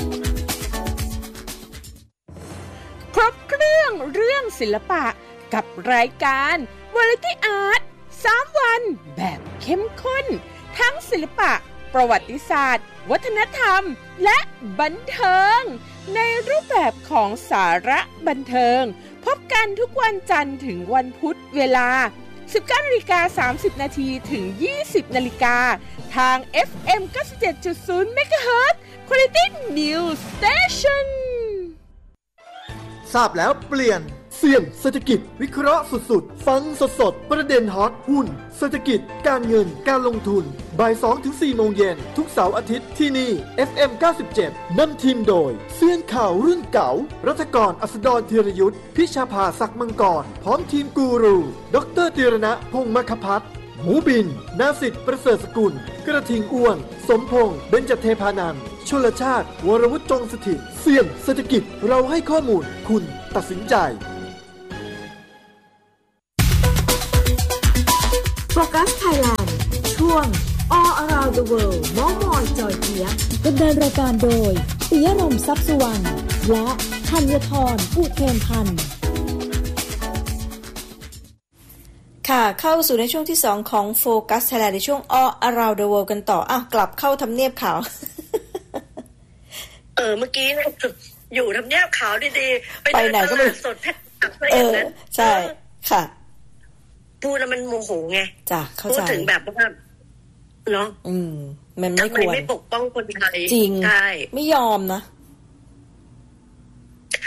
ครบเครื่องเรื่องศิลปะกับรายการ Variety Art สามวันแบบเข้มข้นทั้งศิลปะประวัติศาสตร์วัฒนธรรมและบันเทิงในรูปแบบของสาระบันเทิงพบกันทุกวันจันทร์ถึงวันพุธเวลา สิบเก้านาฬิกาสามสิบนาที ถึง ยี่สิบนาฬิกาทาง เอฟ เอ็ม เก้าสิบเจ็ดจุดศูนย์ เมกะเฮิรตซ์ Quality News Station ทราบแล้วเปลี่ยนเสี่ยงเศรษฐกิจวิเคราะห์สุดๆฟังสดๆประเด็นฮอตหุ้นเศรษฐกิจการเงินการลงทุนบ่าย สองถึงสี่ โมงเย็นทุกเสาร์อาทิตย์ที่นี่ เอฟ เอ็ม เก้าสิบเจ็ด นำทีมโดยเซียนข่าวรุ่นเก่ารัฐกรอัสดรธีรยุทธพิชาภาศักดิ์มังกรพร้อมทีมกูรูดร.ตีรณะพงษ์มคพัฒน์หมูบินนาสิทธิ์ประเสริฐสกุลกระทิงอ้วนสมพงษ์เบญจเทพานันท์ชลชาติวรวุฒิจงสถิตเสี่ยงเศรษฐกิจเราให้ข้อมูลคุณตัดสินใจโฟกัสไทยแลนด์ช่วง All Around the World มอมอยจอยเทียดำเนินรายการโดยปิยะรมทรัพย์สุวรรณและธัญธรอุเทนพันธ์ค่ะเข้าสู่ในช่วงที่สองของโฟกัสไทยแลนด์ในช่วง All Around the World กันต่ออ้าวกลับเข้าทำเนียบขาวเออเมื่อกี้อยู่ทำเนียบขาวดีๆไปไหนก็ไม่สดแท้ๆเออใช่ค่ะพูดแล้วมันโมโหไงจ้ะเข้าใจพูดถึงแบบว่าเนาะอืมมันไม่ควรไม่ปกป้องคนไทยจริงใช่ไม่ยอมนะ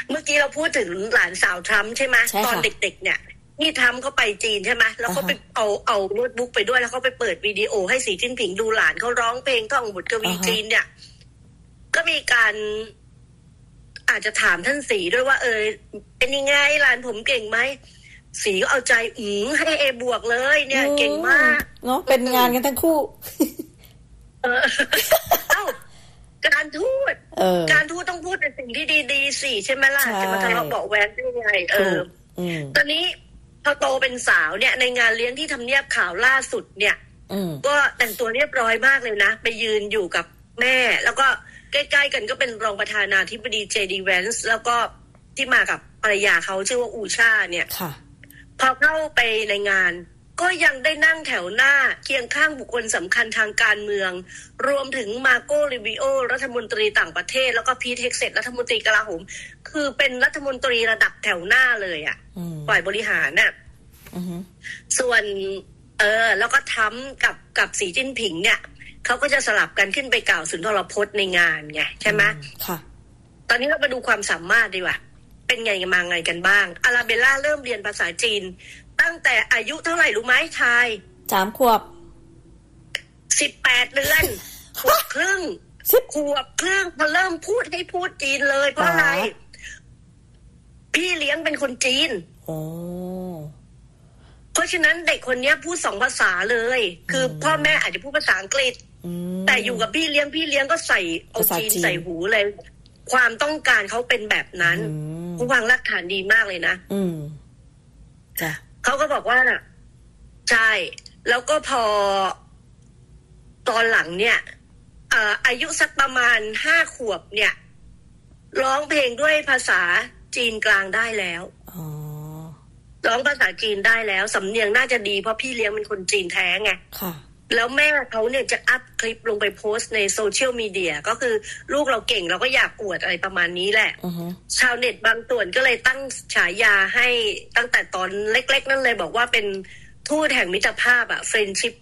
เมื่อกี้เราพูดถึงหลานสาวทรัมป์ใช่ไหมตอนเด็กๆเนี่ยนี่ทรัมป์เขาไปจีนใช่ไหมแล้วเขาไปเอาเอาโน้ตบุ๊กไปด้วยแล้วเขาไปเปิดวิดีโอให้สีจิ้นผิงดูหลานเขาร้องเพลงท่องบทกวีจีนเนี่ยก็มีการอาจจะถามท่านสีด้วยว่าเออเป็นยังไงหลานผมเก่งไหมสีก็เอาใจอืมให้เอบวกเลยเนี่ยเก่งมากเนาะเป็นงานกันทั้งคู่เออเอ้าการทูตการทูตต้องพูดในสิ่งที่ดีๆสิใช่ไหมล่ะจะมาทะเลาะเบาะแว้งได้ยังไงเออตอนนี้พอโตเป็นสาวเนี่ยในงานเลี้ยงที่ทำเนียบข่าวล่าสุดเนี่ยก็แต่งตัวเรียบร้อยมากเลยนะไปยืนอยู่กับแม่แล้วก็ใกล้ๆกันก็เป็นรองประธานาธิบดีเจดีแวนส์แล้วก็ที่มากับภรรยาเขาชื่อว่าอูชาเนี่ยพอเข้าไปในงานก็ยังได้นั่งแถวหน้าเคียงข้างบุคคลสำคัญทางการเมืองรวมถึงมาโกลิบิโอรัฐมนตรีต่างประเทศแล้วก็พีทเฮกเซตรัฐมนตรีกลาโหมคือเป็นรัฐมนตรีระดับแถวหน้าเลยอ่ะฝ่ายบริหารน่ะส่วนเออแล้วก็ทำกับกับสีจิ้นผิงเนี่ยเขาก็จะสลับกันขึ้นไปกล่าวสุนทรพจน์ในงานไงใช่ไหมค่ะตอนนี้เรามาดูความสามารถดีกว่าเป็นไงกันมาไงกันบ้างอาราเบลล่าเริ่มเรียนภาษาจีนตั้งแต่อายุเท่าไหร่รู้ไหมชายสามขวบสิบแปดเดือนขวบครึ่งสิบขวบครึ่งพอเริ่มพูดให้พูดจีนเลยเพราะอะไรพี่เลี้ยงเป็นคนจีนโอ้เพราะฉะนั้นเด็กคนนี้พูดสองภาษาเลยคือพ่อแม่อาจจะพูดภาษาอังกฤษแต่อยู่กับพี่เลี้ยงพี่เลี้ยงก็ใส่เอาจีนใส่หูเลยความต้องการเขาเป็นแบบนั้นเขาวางรากฐานดีมากเลยนะอืมจ้ะเขาก็บอกว่าใช่แล้วก็พอตอนหลังเนี่ยอ่าอายุสักประมาณห้าขวบเนี่ยร้องเพลงด้วยภาษาจีนกลางได้แล้วอ๋อร้องภาษาจีนได้แล้วสำเนียงน่าจะดีเพราะพี่เลี้ยงเป็นคนจีนแท้ไงค่ะแล้วแม่เขาเนี่ยจะอัพคลิปลงไปโพสต์ในโซเชียลมีเดียก็คือลูกเราเก่งเราก็อยากอวดอะไรประมาณนี้แหละ uh-huh. ชาวเน็ตบางส่วนก็เลยตั้งฉายาให้ตั้งแต่ตอนเล็กๆนั่นเลยบอกว่าเป็นทูตแห่งมิตรภาพอะ friendship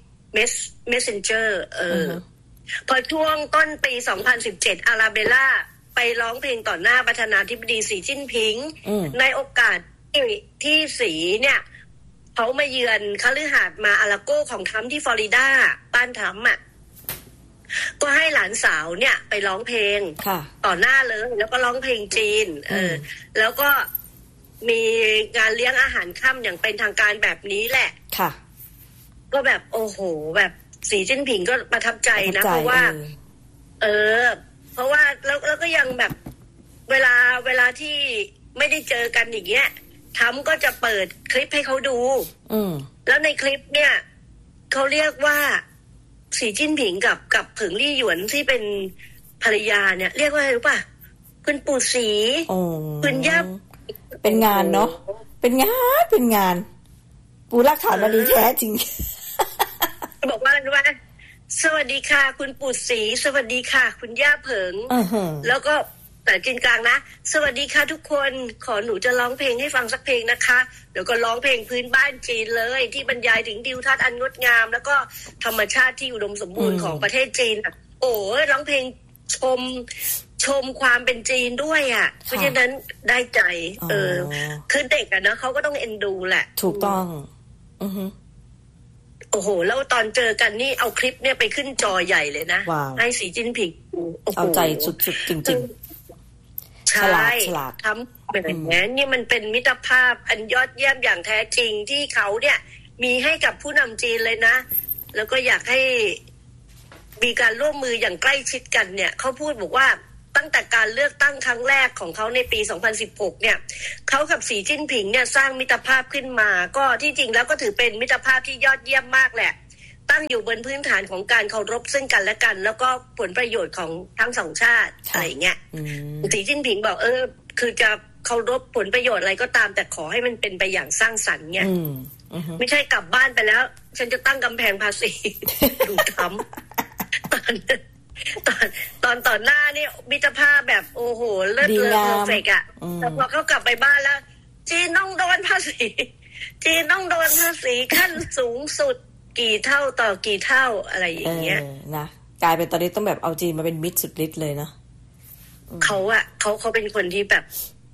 messenger เออ uh-huh. พอช่วงต้นปีสองพันสิบเจ็ดอาราเบลล่าไปร้องเพลงต่อหน้าประธานาธิบดีสีจิ้นผิง uh-huh. ในโอกาสที่สีเนี่ยเขามาเยือนคฤหาสน์มาอาราโกของทรัมป์ที่ฟลอริดาบ้านทรัมป์อ่ะก็ให้หลานสาวเนี่ยไปร้องเพลงต่อหน้าเลยแล้วก็ร้องเพลงจีนเออแล้วก็มีงานเลี้ยงอาหารค่ำอย่างเป็นทางการแบบนี้แหละค่ะก็แบบโอ้โหแบบสีจิ้นผิงก็ประทับใจนะเพราะว่าเออเพราะว่าแล้วแล้วก็ยังแบบเวลาเวลาที่ไม่ได้เจอกันอย่างเงี้ยทำก็จะเปิดคลิปให้เขาดูแล้วในคลิปเนี่ยเขาเรียกว่าสีจิ้นผิงกับกับเผิงลี่หยวนที่เป็นภรรยาเนี่ยเรียกว่าอะไรรู้ป่ะคุณปู่สีคุณย่าเป็นงานเนาะเป็นงานเป็นงานปูรักฐานมาดีแท้จริงบอกว่าอะไรรู้ป่ะสวัสดีค่ะคุณปู่สีสวัสดีค่ะคุณย่าเผิงแล้วก็แต่จีนกลางนะสวัสดีค่ะทุกคนขอหนูจะร้องเพลงให้ฟังสักเพลงนะคะเดี๋ยวก็ร้องเพลงพื้นบ้านจีนเลยที่บรรยายถึงทิวทัศน์อันงดงามแล้วก็ธรรมชาติที่อุดมสมบูรณ์ของประเทศจีนโอ้ยร้องเพลงชมชมความเป็นจีนด้วยอ่ะเพราะฉะนั้นได้ใจเออคือเด็กอ่ะนะเขาก็ต้องเอ็นดูแหละถูกต้องอือฮึโอ้โหแล้วตอนเจอกันนี่เอาคลิปเนี่ยไปขึ้นจอใหญ่เลยนะให้สีจิ้นผิงเอาใจสุดๆจริงๆใช่ทำแบบนี้นี่มันเป็นมิตรภาพอันยอดเยี่ยมอย่างแท้จริงที่เขาเนี่ยมีให้กับผู้นำจีนเลยนะแล้วก็อยากให้มีการร่วมมืออย่างใกล้ชิดกันเนี่ยเขาพูดบอกว่าตั้งแต่การเลือกตั้งครั้งแรกของเขาในปีสองพันสิบหกเนี่ยเขากับสีจิ้นผิงเนี่ยสร้างมิตรภาพขึ้นมาก็ที่จริงแล้วก็ถือเป็นมิตรภาพที่ยอดเยี่ยมมากแหละตั้งอยู่บนพื้นฐานของการเคารพซึ่งกันและกันแล้วก็ผลประโยชน์ของทั้งสองชาติอะไรเงี้ยสีจิ้นผิงบอกเออคือจะเคารพผลประโยชน์อะไรก็ตามแต่ขอให้มันเป็นไปอย่างสร้างสรรค์เนี่ยไม่ใช่กลับบ้านไปแล้วฉันจะตั้งกำแพงภาษีดูทำตอนตอนตอนต่อหน้านี่มิตรภาพแบบโอ้โหเลิศเลอเพอร์เฟกต์อ่ะแต่พอเขากลับไปบ้านแล้วจีนต้องโดนภาษีจีนต้องโดนภาษีขั้นสูงสุดกี่เท่าต่อกี่เท่าอะไรอย่างเงี้ยนะกลายเป็นตอนนี้ต้องแบบเอาจีนมาเป็นมิตรสุดฤทธิ์เลยเนาะเขาอะเขาเขาเป็นคนที่แบบ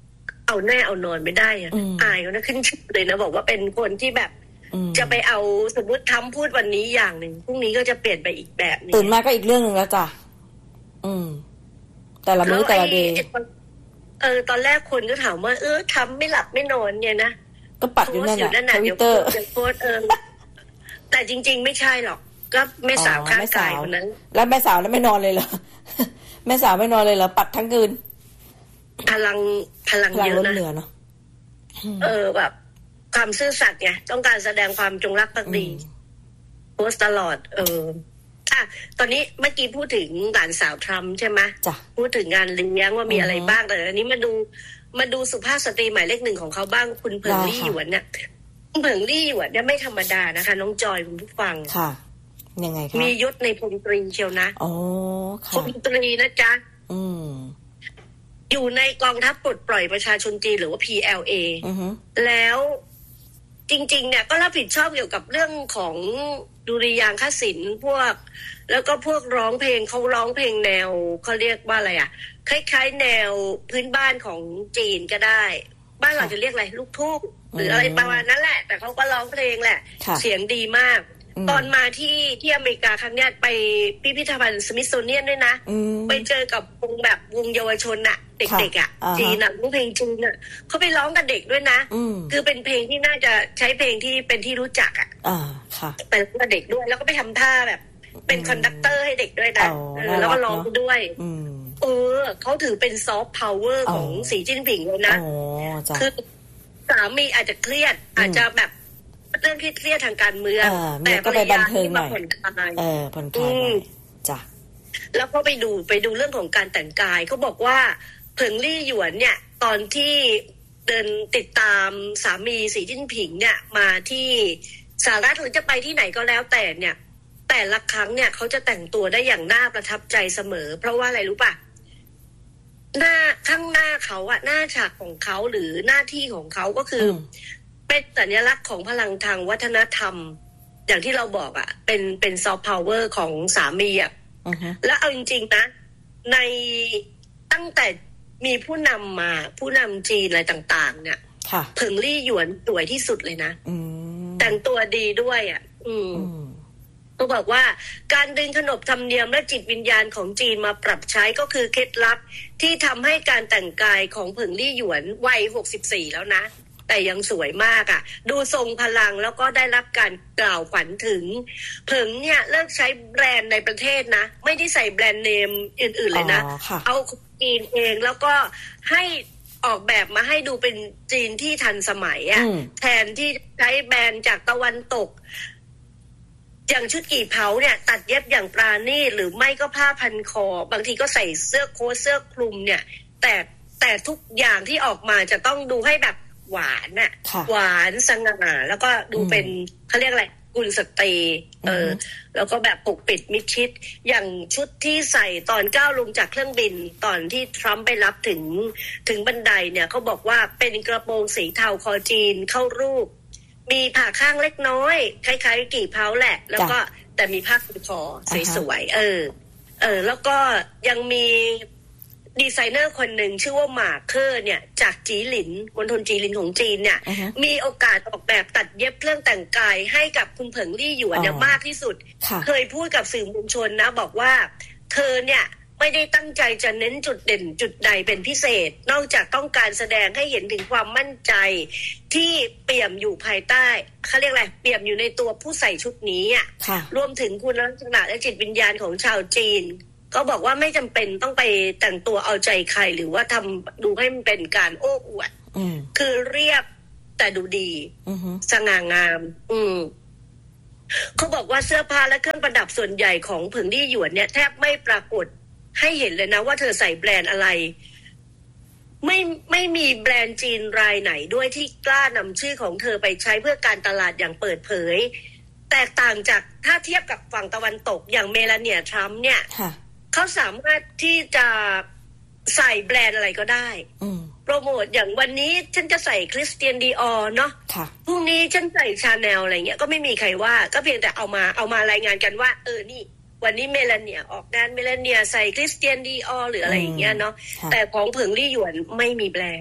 เอาแน่เอานอนไม่ได้อ่ะอายเขานะขึ้นชื่อเลยนะบอกว่าเป็นคนที่แบบจะไปเอาสมมติทำพูดวันนี้อย่างหนึ่งพรุ่งนี้ก็จะเปลี่ยนไปอีกแบบนึงตื่นมาก็อีกเรื่องนึงแล้วจ้ะอืมแต่ละมื้อแต่ละเดย์เออตอนแรกคนก็ถามว่าเออทำไม่หลับไม่นอนเนี่ยนะก็ปัดอยู่นั่นแหละทวิตเตอร์โพสเออแต่จริงๆไม่ใช่หรอกก็แม่สาวข้างกายคนนั้นแล้วแม่สาวแล้วไม่นอนเลยเหรอแม่สาวไม่นอนเลยเหรอปัดทั้งคืนพลังพลังเยอะนะเนาะเออแบบความซื่อสัตย์ไงต้องการแสดงความจงรักภักดีโพสตลอดเอออ่ะตอนนี้เมื่อกี้พูดถึงหลานสาวทรัมป์ใช่ไหมพูดถึงงานเลี้ยงว่ามีอะไรบ้างแต่อันนี้มาดูมาดูสุภาพสตรีหมายเลขหนึ่งของเขาบ้างคุณเผิงลี่หยวนเนี่ยคุณเผิงลี่หยวนเนี่ยไม่ธรรมดานะคะน้องจอยคุณผู้ฟังค่ะยังไงคะมียศในพลตรีเชียวนะอ๋อค่ะพลตรีนะจ๊ะอืมอยู่ในกองทัพปลดปล่อยประชาชนจีนหรือว่า พี แอล เอ แล้วจริงๆเนี่ยก็รับผิดชอบเกี่ยวกับเรื่องของดุริยางคศิลป์พวกแล้วก็พวกร้องเพลงเขาร้องเพลงแนวเขาเรียกว่าอะไรอ่ะคล้ายๆแนวพื้นบ้านของจีนก็ได้บ้านเราจะเรียกอะไรลูกทุ่งหรืออะไรประมาณนั้นแหละแต่เขาก็ร้องเพลงแหละเสียงดีมากตอนมาที่ที่อเมริกาครั้งนี้ไปพิพิธภัณฑ์สมิธโซเนียนด้วยนะไปเจอกับวงแบบวงเยาวชนอะเด็กๆอะจีนอะวงเพลงจีนอะเขาไปร้องกับเด็กด้วยนะคือเป็นเพลงที่น่าจะใช้เพลงที่เป็นที่รู้จักอะไปร้องกับเด็กด้วยแล้วก็ไปทำท่าแบบเป็นคอนดักเตอร์ให้เด็กด้วยนะแล้วก็ร้องด้วยเออเขาถือเป็นซอฟต์พาวเวอร์ของสีจิ้นผิงเลยนะคือสามีอาจจะเครียดอาจจะแบบเรื่องเครียดทางการเมืองแต่ก็ไปบันเทิงหน่อยเออผ่อนคลายจ้ะแล้วก็ไปดูไปดูเรื่องของการแต่งกายเขาบอกว่าเผิงลี่หยวนเนี่ยตอนที่เดินติดตามสามีสีจิ้นผิงเนี่ยมาที่สหรัฐหรือจะไปที่ไหนก็แล้วแต่เนี่ยแต่ละครั้งเนี่ยเขาจะแต่งตัวได้อย่างน่าประทับใจเสมอเพราะว่าอะไรรู้ป่ะหน้าข้างหน้าเขาอะหน้าฉากของเขาหรือหน้าที่ของเขาก็คือเป็นสัญลักษณ์ของพลังทางวัฒนธรรมอย่างที่เราบอกอ่ะเป็นเป็นซอฟต์พาวเวอร์ของสามีอ่ะ uh-huh. แล้วเอาจริงๆนะในตั้งแต่มีผู้นำมาผู้นำจีนอะไรต่างๆเนี่ยเผิงลี่หยวนสวยที่สุดเลยนะ uh-huh. แต่งตัวดีด้วยอ่ะอืม uh-huh. ก็บอกว่าการดึงขนบธรรมเนียมและจิตวิญญาณของจีนมาปรับใช้ก็คือเคล็ดลับที่ทำให้การแต่งกายของเผิงลี่หยวนวัยหกสิบสี่แล้วนะแต่ยังสวยมากอ่ะดูทรงพลังแล้วก็ได้รับการกล่าวขวัญถึงเผิงเนี่ยเลิกใช้แบรนด์ในประเทศนะไม่ได้ใส่แบรนด์เนมอื่นๆเลยนะเอาจีนเองแล้วก็ให้ออกแบบมาให้ดูเป็นจีนที่ทันสมัยอ่ะแทนที่ใช้แบรนด์จากตะวันตกอย่างชุดกี่เผาเนี่ยตัดเย็บอย่างปราณีตหรือไม่ก็ผ้าพันคอบางทีก็ใส่เสื้อโค้ทเสื้อคลุมเนี่ยแต่แต่ทุกอย่างที่ออกมาจะต้องดูให้แบบหวานน่ะหวานสง่าแล้วก็ดูเป็นเขาเรียกอะไรกุลสตรีเออแล้วก็แบบปกปิดมิดชิดอย่างชุดที่ใส่ตอนก้าวลงจากเครื่องบินตอนที่ทรัมป์ไปรับถึงถึงบันไดเนี่ยเขาบอกว่าเป็นกระโปรงสีเทาคอจีนเข้ารูปมีผ่าข้างเล็กน้อยคล้ายๆกี่เผาแหละแล้วก็แต่มีผ้าคลุมคอสวยๆเออเออแล้วก็ยังมีดีไซเนอร์คนหนึ่งชื่อว่าหมาเคอร์เนี่ยจากจีหลินมณฑลจีหลินของจีนเนี่ย uh-huh. มีโอกาสออกแบบตัดเย็บเครื่องแต่งกายให้กับคุณเผิงลี่หยวนเนี่ยมากที่สุด uh-huh. เคยพูดกับสื่อมวลชนนะบอกว่าเธอเนี่ยไม่ได้ตั้งใจจะเน้นจุดเด่นจุดใดเป็นพิเศษนอกจากต้องการแสดงให้เห็นถึงความมั่นใจที่เปี่ยมอยู่ภายใต้เขาเรียกอะไรเปี่ยมอยู่ในตัวผู้ใส่ชุดนี้อ่ะ uh-huh. รวมถึงคุณลักษณะและจิตวิญญาณของชาวจีนก็บอกว่าไม่จำเป็นต้องไปแต่งตัวเอาใจใครหรือว่าทำดูให้มันเป็นการโอ้อวดคือเรียบแต่ดูดีสง่างามอืมเขาบอกว่าเสื้อผ้าและเครื่องประดับส่วนใหญ่ของเผิงลี่หยวนเนี่ยแทบไม่ปรากฏให้เห็นเลยนะว่าเธอใส่แบรนด์อะไรไม่ไม่มีแบรนด์จีนรายไหนด้วยที่กล้านำชื่อของเธอไปใช้เพื่อการตลาดอย่างเปิดเผยแตกต่างจากถ้าเทียบกับฝั่งตะวันตกอย่างเมลาเนียทรัมป์เนี่ยเขาสามารถที่จะใส่แบรนด์อะไรก็ได้โปรโมทอย่างวันนี้ฉันจะใส่คริสเตียนดีออร์เนาะพรุ่งนี้ฉันใส่ชาแนลอะไรเงี้ยก็ไม่มีใครว่าก็เพียงแต่เอามาเอามารายงานกันว่าเออนี่วันนี้เมลาเนียออกงานเมลาเนียใส่คริสเตียนดีออร์หรืออะไรอย่างเงี้ยเนาะแต่ของเผิงลี่หยวนไม่มีแบรนด์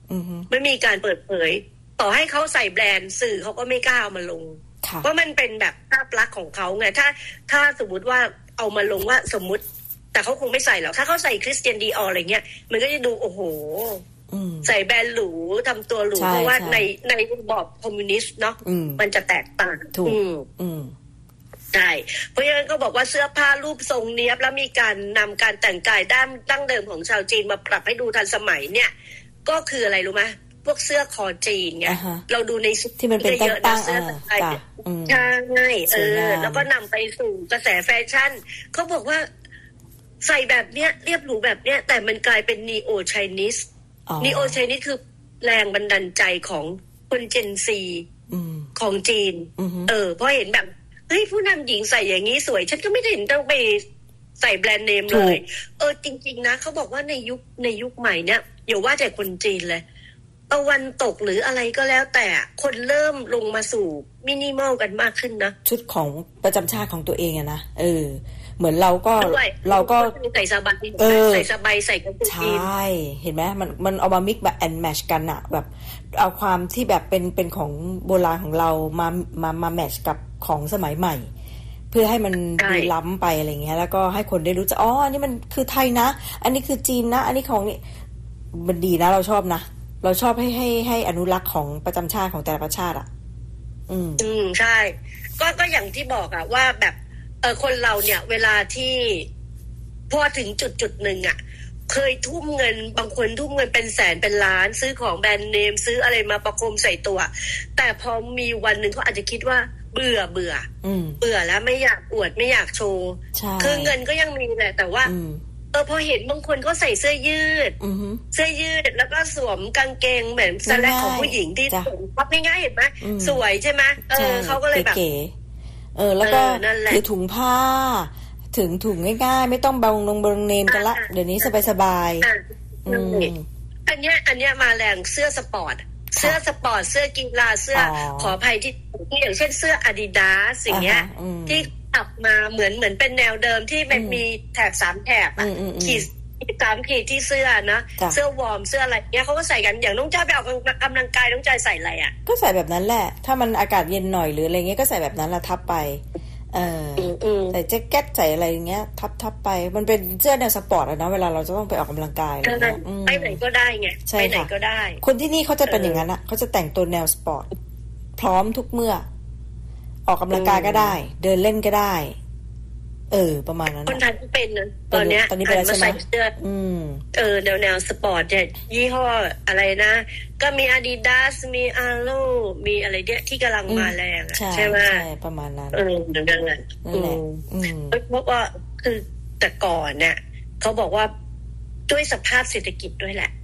ไม่มีการเปิดเผยต่อให้เขาใส่แบรนด์สื่อเขาก็ไม่กล้าเอามาลงเพราะมันเป็นแบบภาพลักษณ์ของเขาไงถ้าถ้าสมมติว่าเอามาลงว่าสมมุติแต่เขาคงไม่ใส่หรอกถ้าเขาใส่คริสเตียนดีออร์อะไรเงี้ยมันก็จะดูโอ้โหใส่แบรนด์หรูทำตัวหรูเพราะว่าในในระบอบคอมมิวนิสต์เนาะมันจะแตกต่างถูกใช่เพราะฉะนั้นก็บอกว่าเสื้อผ้ารูปทรงเนี้ยแล้วมีการนำการแต่งกายด้านดั้งเดิมของชาวจีนมาปรับให้ดูทันสมัยเนี่ยก็คืออะไรรู้ไหมพวกเสื้อคอจีนไง uh-huh. เราดูในที่มันเป็นตั้งๆเสื้อใช่ใช่เออแล้วก็นำไปสู่กระแสแฟชั่นเขาบอกว่าใส่แบบเนี้ยเรียบหรูแบบเนี้ยแต่มันกลายเป็นนีโอไชนีสนีโอไชนีสคือแรงบันดาลใจของคนเจนซีของจีนเออเพราะเห็นแบบเฮ้ยผู้นำหญิงใส่อย่างนี้สวยฉันก็ไม่ได้เห็นต้องไปใส่แบรนด์เนมเลยเออจริงๆนะเขาบอกว่าในยุคในยุคใหม่เนี่ยอย่าว่าแต่คนจีนเลยตะวันตกหรืออะไรก็แล้วแต่คนเริ่มลงมาสู่มินิมอลกันมากขึ้นนะชุดของประจำชาติของตัวเองอะนะเออเหมือนเราก็เราก็ใส่สบายใส่สบายใส่กางเกงใช่เห็นไหมมันมันเอามามิกแบบแอนด์แมชกันอะแบบเอาความที่แบบเป็นเป็นของโบราณของเรามามามาแมชกับของสมัยใหม่เพื่อให้มันดูล้ำไปอะไรเงี้ยแล้วก็ให้คนได้รู้จักอ๋ออันนี้มันคือไทยนะอันนี้คือจีนนะอันนี้ของนี่มันดีนะเราชอบนะเราชอบให้ให้ให้อนุรักษ์ของประจำชาติของแต่ละประชาติอ่ะอืมอืมใช่ก็ก็อย่างที่บอกอ่ะว่าแบบเออคนเราเนี่ยเวลาที่พอถึงจุดจุดหนึ่งอ่ะเคยทุ่มเงินบางคนทุ่มเงินเป็นแสนเป็นล้านซื้อของแบรนด์เนมซื้ออะไรมาประโคมใส่ตัวแต่พอมีวันหนึ่งเขาอาจจะคิดว่าเบื่อเบื่อเบื่อแล้วไม่อยากอวดไม่อยากโชว์คือเงินก็ยังมีแหละแต่ว่าเออพอเห็นบางคนก็ใส่เสื้อยืดเสื้อยืดแล้วก็สวมกางเกงเหมือนสแลกของผู้หญิงที่สวมพับง่ายๆเห็นไหมสวยใช่ไหมเออเขาก็เลยแบบเออแล้วก็ถือถุงผ้าถึงถุงง่ายๆไม่ต้องบังลงบังเนมกันละเดี๋ยวนี้สบายๆอันเนี้ยอันเนี้ยมาแรงเสื้อสปอร์ตเสื้อสปอร์ตเสื้อกีฬาเสื้อขออภัยที่อย่างเช่นเสื้อ Adidas สิ่งเนี้ยที่กลับมาเหมือนเหมือนเป็นแนวเดิมที่มันมีแถบสามแถบอ่ะขีดสามขีดที่เสื้อนะเสื้อวอร์มเสื้ออะไรเงี้ยเขาก็ใส่กันอย่างน้องจ้าไปออกกำลังกายน้องจ้าใส่อะไรอ่ะก็ใส่แบบนั้นแหละถ้ามันอากาศเย็นหน่อยหรืออะไรเงี้ยก็ใส่แบบนั้นละทับไปเออใส่แจ็คเก็ตใส่อะไรอย่างเงี้ยทับทับไปมันเป็นเสื้อแนวสปอร์ตอะนะเวลาเราจะต้องไปออกกำลังกายอะไรเงี้ยไปไหนก็ได้ไงไปไหนก็ได้คนที่นี่เขาจะเป็นอย่างนั้นอะเขาจะแต่งตัวแนวสปอร์ตพร้อมทุกเมื่อออกกำลังกายก็ได้เดินเล่นก็ได้เออประมาณนั้นคนไทยก็เป็นนะตอนเนี้ยตอนนี้เป็นใช่ไหมเสื้อเออแนวแนวสปอร์ตเนี่ยยี่ห้ออะไรนะก็มี Adidas มี Alo มีอะไรเนี่ยที่กำลังมาแรงใช่ไหมใช่ประมาณนั้นเออนั่นแหละเพราะว่าคือแต่ก่อนเนี่ยเขาบอกว่าด้วยสภาพเศรษฐกิจด้วยแหละ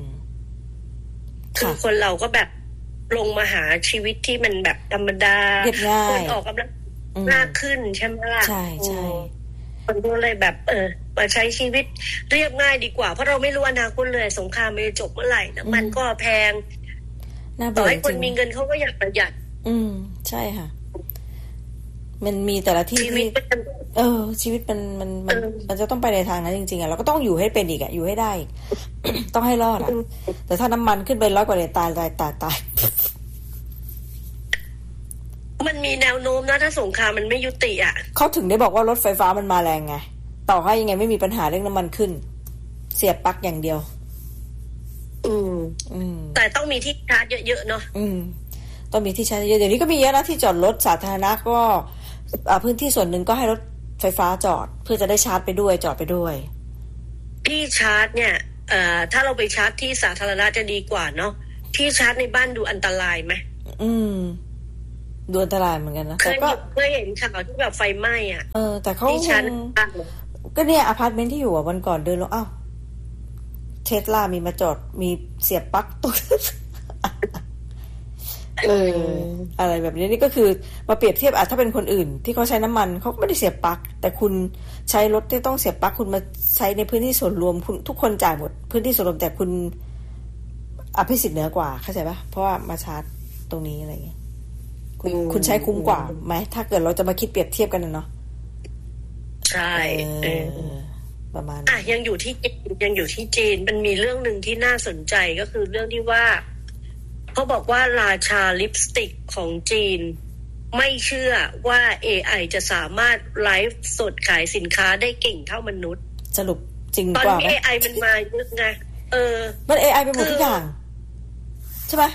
คือคนเราก็แบบลงมาหาชีวิตที่มันแบบธรรมดาคนออกกำลังมากขึ้นใช่ไหมล่ะใช่ใช่คนก็เลยแบบเออมาใช้ชีวิตเรียบง่ายดีกว่าเพราะเราไม่รู้อนาคตเลยสงครามมันจะจบเมื่อไหร่นะมันก็แพงต่อให้คนมีเงินเขาก็อยากประหยัดอืมใช่ค่ะมันมีแต่ละที่ที่เออชีวิตมันมันมันมันจะต้องไปในทางนั้นจริงๆอ่ะเราก็ต้องอยู่ให้เป็นอีกอ่ะอยู่ให้ได้ ต้องให้รอดอ่ะแต่ถ้าน้ำมันขึ้นไปร้อยกว่าเหรียญตายตายตายตายมันมีแนวโน้มนะถ้าสงครามมันไม่ยุติอ่ะเขาถึงได้บอกว่ารถไฟฟ้ามันมาแรงไงต่อให้ยังไงไม่มีปัญหาเรื่องน้ำมันขึ้นเสียบปลั๊กอย่างเดียวอืมอืมแต่ต้องมีที่ชาร์จเยอะๆเนาะอืมต้องมีที่ชาร์จเยอะเดี๋ยวนี้ก็มีเยอะนะที่จอดรถสาธารณะก็พื้นที่ส่วนหนึ่งก็ให้รถไฟฟ้าจอดเพื่อจะได้ชาร์จไปด้วยจอดไปด้วยที่ชาร์จเนี่ยเอ่อถ้าเราไปชาร์จที่สาธารณะจะดีกว่าเนาะที่ชาร์จในบ้านดูอันตรายไหมอืมดูอันตรายเหมือนกันนะแต่ก็เคยเห็นข่าวที่แบบไฟไหม้อ่ะเออแต่เขาก็เนี่ยอพาร์ตเมนต์ที่อยู่อ่ะวันก่อนเดินลงอ้าวเทสลามีมาจอดมีเสียบปลั๊กตุ๊กเอออะไรแบบนี้นี่ก็คือมาเปรียบเทียบอ่ะถ้าเป็นคนอื่นที่เขาใช้น้ำมันเขาไม่ได้เสียบปลั๊กแต่คุณใช้รถที่ต้องเสียบปลั๊กคุณมาใช้ในพื้นที่ส่วนรวมคุณทุกคนจ่ายหมดพื้นที่ส่วนรวมแต่คุณอภิสิทธิ์เหนือกว่าเข้าใจป่ะเพราะว่ามาชาร์จตรงนี้อะไรอย่างเงี้ยคุณคุณใช้คุ้มกว่าไหมถ้าเกิดเราจะมาคิดเปรียบเทียบกันนะเนาะใช่ประมาณอ่ะยังอยู่ที่ยังอยู่ที่จีนมันมีเรื่องนึงที่น่าสนใจก็คือเรื่องที่ว่าเขาบอกว่าราชาลิปสติกของจีนไม่เชื่อว่า เอ ไอ จะสามารถไลฟ์สดขายสินค้าได้เก่งเท่ามนุษย์สรุปจริงกว่าไหมตอนนี้เอ ไอ มันมาเยอะไงเออมัน เอ ไอ ไปหมดทุกอย่างใช่ไหม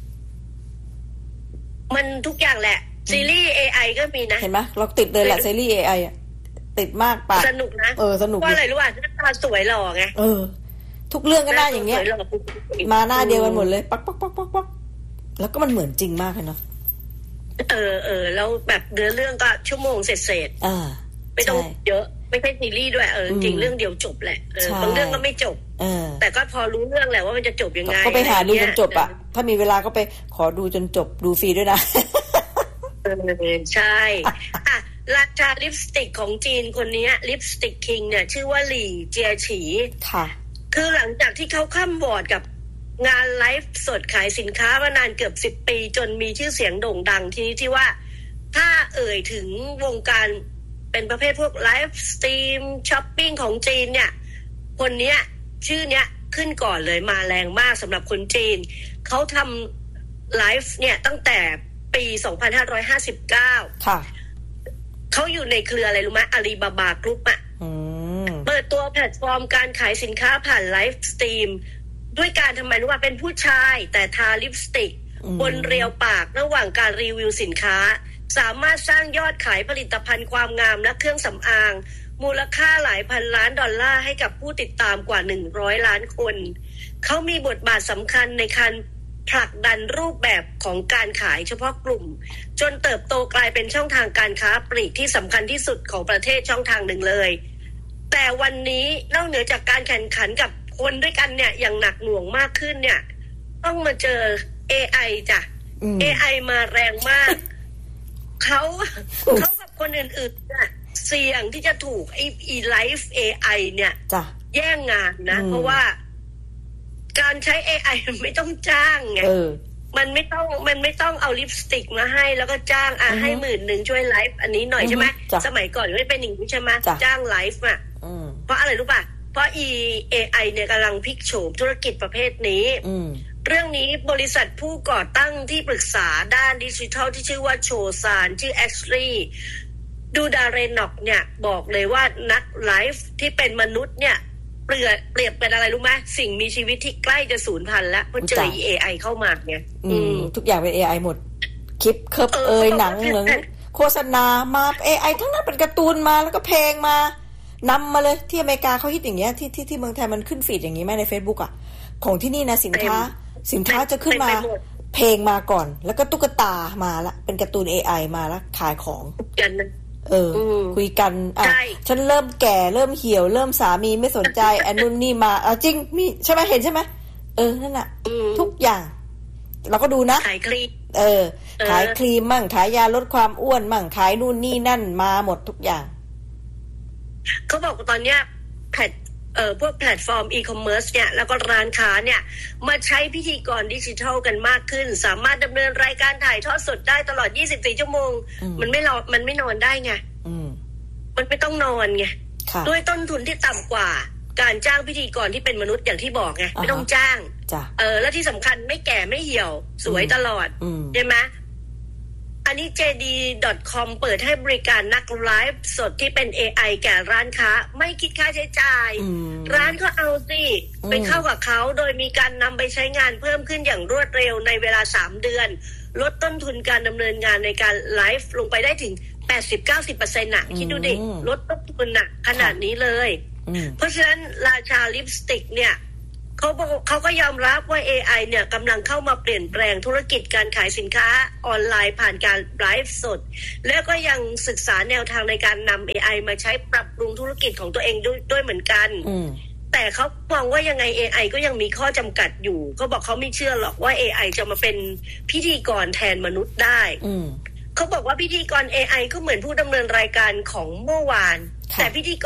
มันทุกอย่างแหละซีรีส์ เอ ไอ ก็มีนะเห็นไหมเราติดเลยแหละซีรีส์ เอ ไอ อ่ะติดมากปะสนุกนะเออสนุกว่าอะไรรู้ป่ะหน้าตาสวยหล่อไงเออทุกเรื่องก็หน้าอย่างเงี้ยมาหน้าเดียวกันหมดเลยปักปักปักปักปักแล้วก็มันเหมือนจริงมากเลยเนาะเออเออแล้วแบบเนื้อเรื่องก็ชั่วโมงเสร็จเสร็จอ่าไม่ต้องเยอะไม่ใช่ซีรีส์ด้วยเออจริงเรื่องเดียวจบแหละเออบางเรื่องก็ไม่จบแต่ก็พอรู้เรื่องแหละว่ามันจะจบยังไงก็ไปหาดูจนจบอ่ะถ้ามีเวลาก็ไปขอดูจนจบดูฟรีด้วยนะเออใช่อ่ะราชาลิปสติกของจีนคนนี้ลิปสติกคิงเนี่ยชื่อว่าหลี่เจียฉีค่ะคือหลังจากที่เขาข้ามบอร์ดกับงานไลฟ์สดขายสินค้ามานานเกือบสิบปีจนมีชื่อเสียงโด่งดังที่นี้ที่ว่าถ้าเอ่ยถึงวงการเป็นประเภทพวกไลฟ์สตรีมช้อปปิ้งของจีนเนี่ยคนเนี้ยชื่อเนี้ยขึ้นก่อนเลยมาแรงมากสำหรับคนจีนเขาทำไลฟ์เนี่ยตั้งแต่ปีสองพันห้าร้อยห้าสิบเก้าค่ะเขาอยู่ในเครืออะไรรู้ไหมอาลีบาบากรุ๊ปอ่ะเปิดตัวแพลตฟอร์มการขายสินค้าผ่านไลฟ์สตรีมด้วยการทำไมรู้ว่าเป็นผู้ชายแต่ทาลิปสติกบนเรียวปากระหว่างการรีวิวสินค้าสามารถสร้างยอดขายผลิตภัณฑ์ความงามและเครื่องสำอางมูลค่าหลายพันล้านดอลลาร์ให้กับผู้ติดตามกว่าหนึ่งร้อยล้านคนเขามีบทบาทสำคัญในการผลักดันรูปแบบของการขายเฉพาะกลุ่มจนเติบโตกลายเป็นช่องทางการค้าปลีกที่สำคัญที่สุดของประเทศช่องทางหนึ่งเลยแต่วันนี้นอกเหนือจากการแข่งขันกับคนด้วยกันเนี่ยอย่างหนักหน่วงมากขึ้นเนี่ยต้องมาเจอ เอ ไอ จ้ะ เอ ไอ มาแรงมากเขาเขากับคนอื่นๆน่ะเสี่ยงที่จะถูกไอ้อีไลฟ์เอไอเนี่ยแย่งงานนะเพราะว่าการใช้ เอ ไอ มันไม่ต้องจ้างไงมันไม่ต้องมันไม่ต้องเอาลิปสติกมาให้แล้วก็จ้างอ่ะให้หมื่นหนึ่งช่วยไลฟ์อันนี้หน่อยใช่ไหมสมัยก่อนไม่เป็นอย่างนี้ใช่ไหมจ้างไลฟ์อ่ะเพราะอะไรรู้ป่ะเพราะ เอ ไอ เนี่ยกำลังพลิกโฉมธุรกิจประเภทนี้เรื่องนี้บริษัทผู้ก่อตั้งที่ปรึกษาด้านดิจิทัลที่ชื่อว่าโชซานชื่อแอชลีย์ดูดาเรนอกเนี่ยบอกเลยว่านักไลฟ์ที่เป็นมนุษย์เนี่ยเปรียบเปรียบเป็นอะไรรู้ไหมสิ่งมีชีวิตที่ใกล้จะสูญพันธุ์แล้วเพราะเจอ เอ ไอ เข้ามาเนี่ยทุกอย่างเป็น เอ ไอ หมดคลิปเคิร์ฟเอยหนังเหมือนโฆษณามา เอ ไอ ทั้งนั้นเป็นการ์ตูนมาแล้วก็เพลงมานำมาเลยที่อเมริกาเขาฮิตอย่างเงี้ยที่ที่ที่เมืองไทยมันขึ้นฟีดอย่างงี้ไหมใน Facebook อ่ะของที่นี่นะสินค้าสินค้าจะขึ้นมาเพลงมาก่อนแล้วก็ตุ๊กตามาละเป็นการ์ตูน เอ ไอ มาแล้วขายของเออคุยกันอ่ะฉันเริ่มแก่เริ่มเหี่ยวเริ่มสามีไม่สนใจอันนู้นนี่มาเอาจริงมีใช่ไหมเห็นใช่ไหมเออนั่นแหละทุกอย่างเราก็ดูนะขายครีมเออขายครีมมั่งขายยาลดความอ้วนมั่งขายนู่นนี่นั่นมาหมดทุกอย่างเขาบอกว่าตอนเนี้ยแพลตเอ่อพวกแพลตฟอร์มอีคอมเมิร์ซเนี่ยแล้วก็ร้านค้าเนี่ยมาใช้พิธีกรดิจิทัลกันมากขึ้นสามารถดำเนินรายการถ่ายทอดสดได้ตลอดยี่สิบสี่ชั่วโมงมันไม่รอมันไม่นอนได้ไงมันไม่ต้องนอนไงด้วยต้นทุนที่ต่ำกว่าการจ้างพิธีกรที่เป็นมนุษย์อย่างที่บอกไงไม่ต้องจ้างเออและที่สำคัญไม่แก่ไม่เหี่ยวสวยตลอดใช่ไหมอันนี้ เจ ดี ดอท คอม เปิดให้บริการนักไลฟ์สดที่เป็น เอ ไอ แก่ร้านค้าไม่คิดค่าใช้จ่ายร้านก็เอาสิไปเข้ากับเขาโดยมีการนำไปใช้งานเพิ่มขึ้นอย่างรวดเร็วในเวลาสามเดือนลดต้นทุนการดำเนินงานในการไลฟ์ลงไปได้ถึง แปดสิบถึงเก้าสิบเปอร์เซ็นต์ น่ะคิดดูดิลดต้นทุนน่ะขนาดนี้เลยเพราะฉะนั้นราชาลิปสติกเนี่ยเขาบอกเขาก็ยอมรับว่า เอ ไอ เนี่ยกำลังเข้ามาเปลี่ยนแปลงธุรกิจการขายสินค้าออนไลน์ผ่านการไลฟ์สดแล้วก็ยังศึกษาแนวทางในการนำ เอ ไอ มาใช้ปรับปรุงธุรกิจของตัวเองด้วยด้วยเหมือนกันแต่เขามองว่ายังไง เอ ไอ ก็ยังมีข้อจำกัดอยู่เขาบอกเขาไม่เชื่อหรอกว่า เอ ไอ จะมาเป็นพิธีกรแทนมนุษย์ได้เขาบอกว่าพิธีกร เอ ไอ ก็เหมือนผู้ดำเนินรายการของเมื่อวานแต่พิธีกร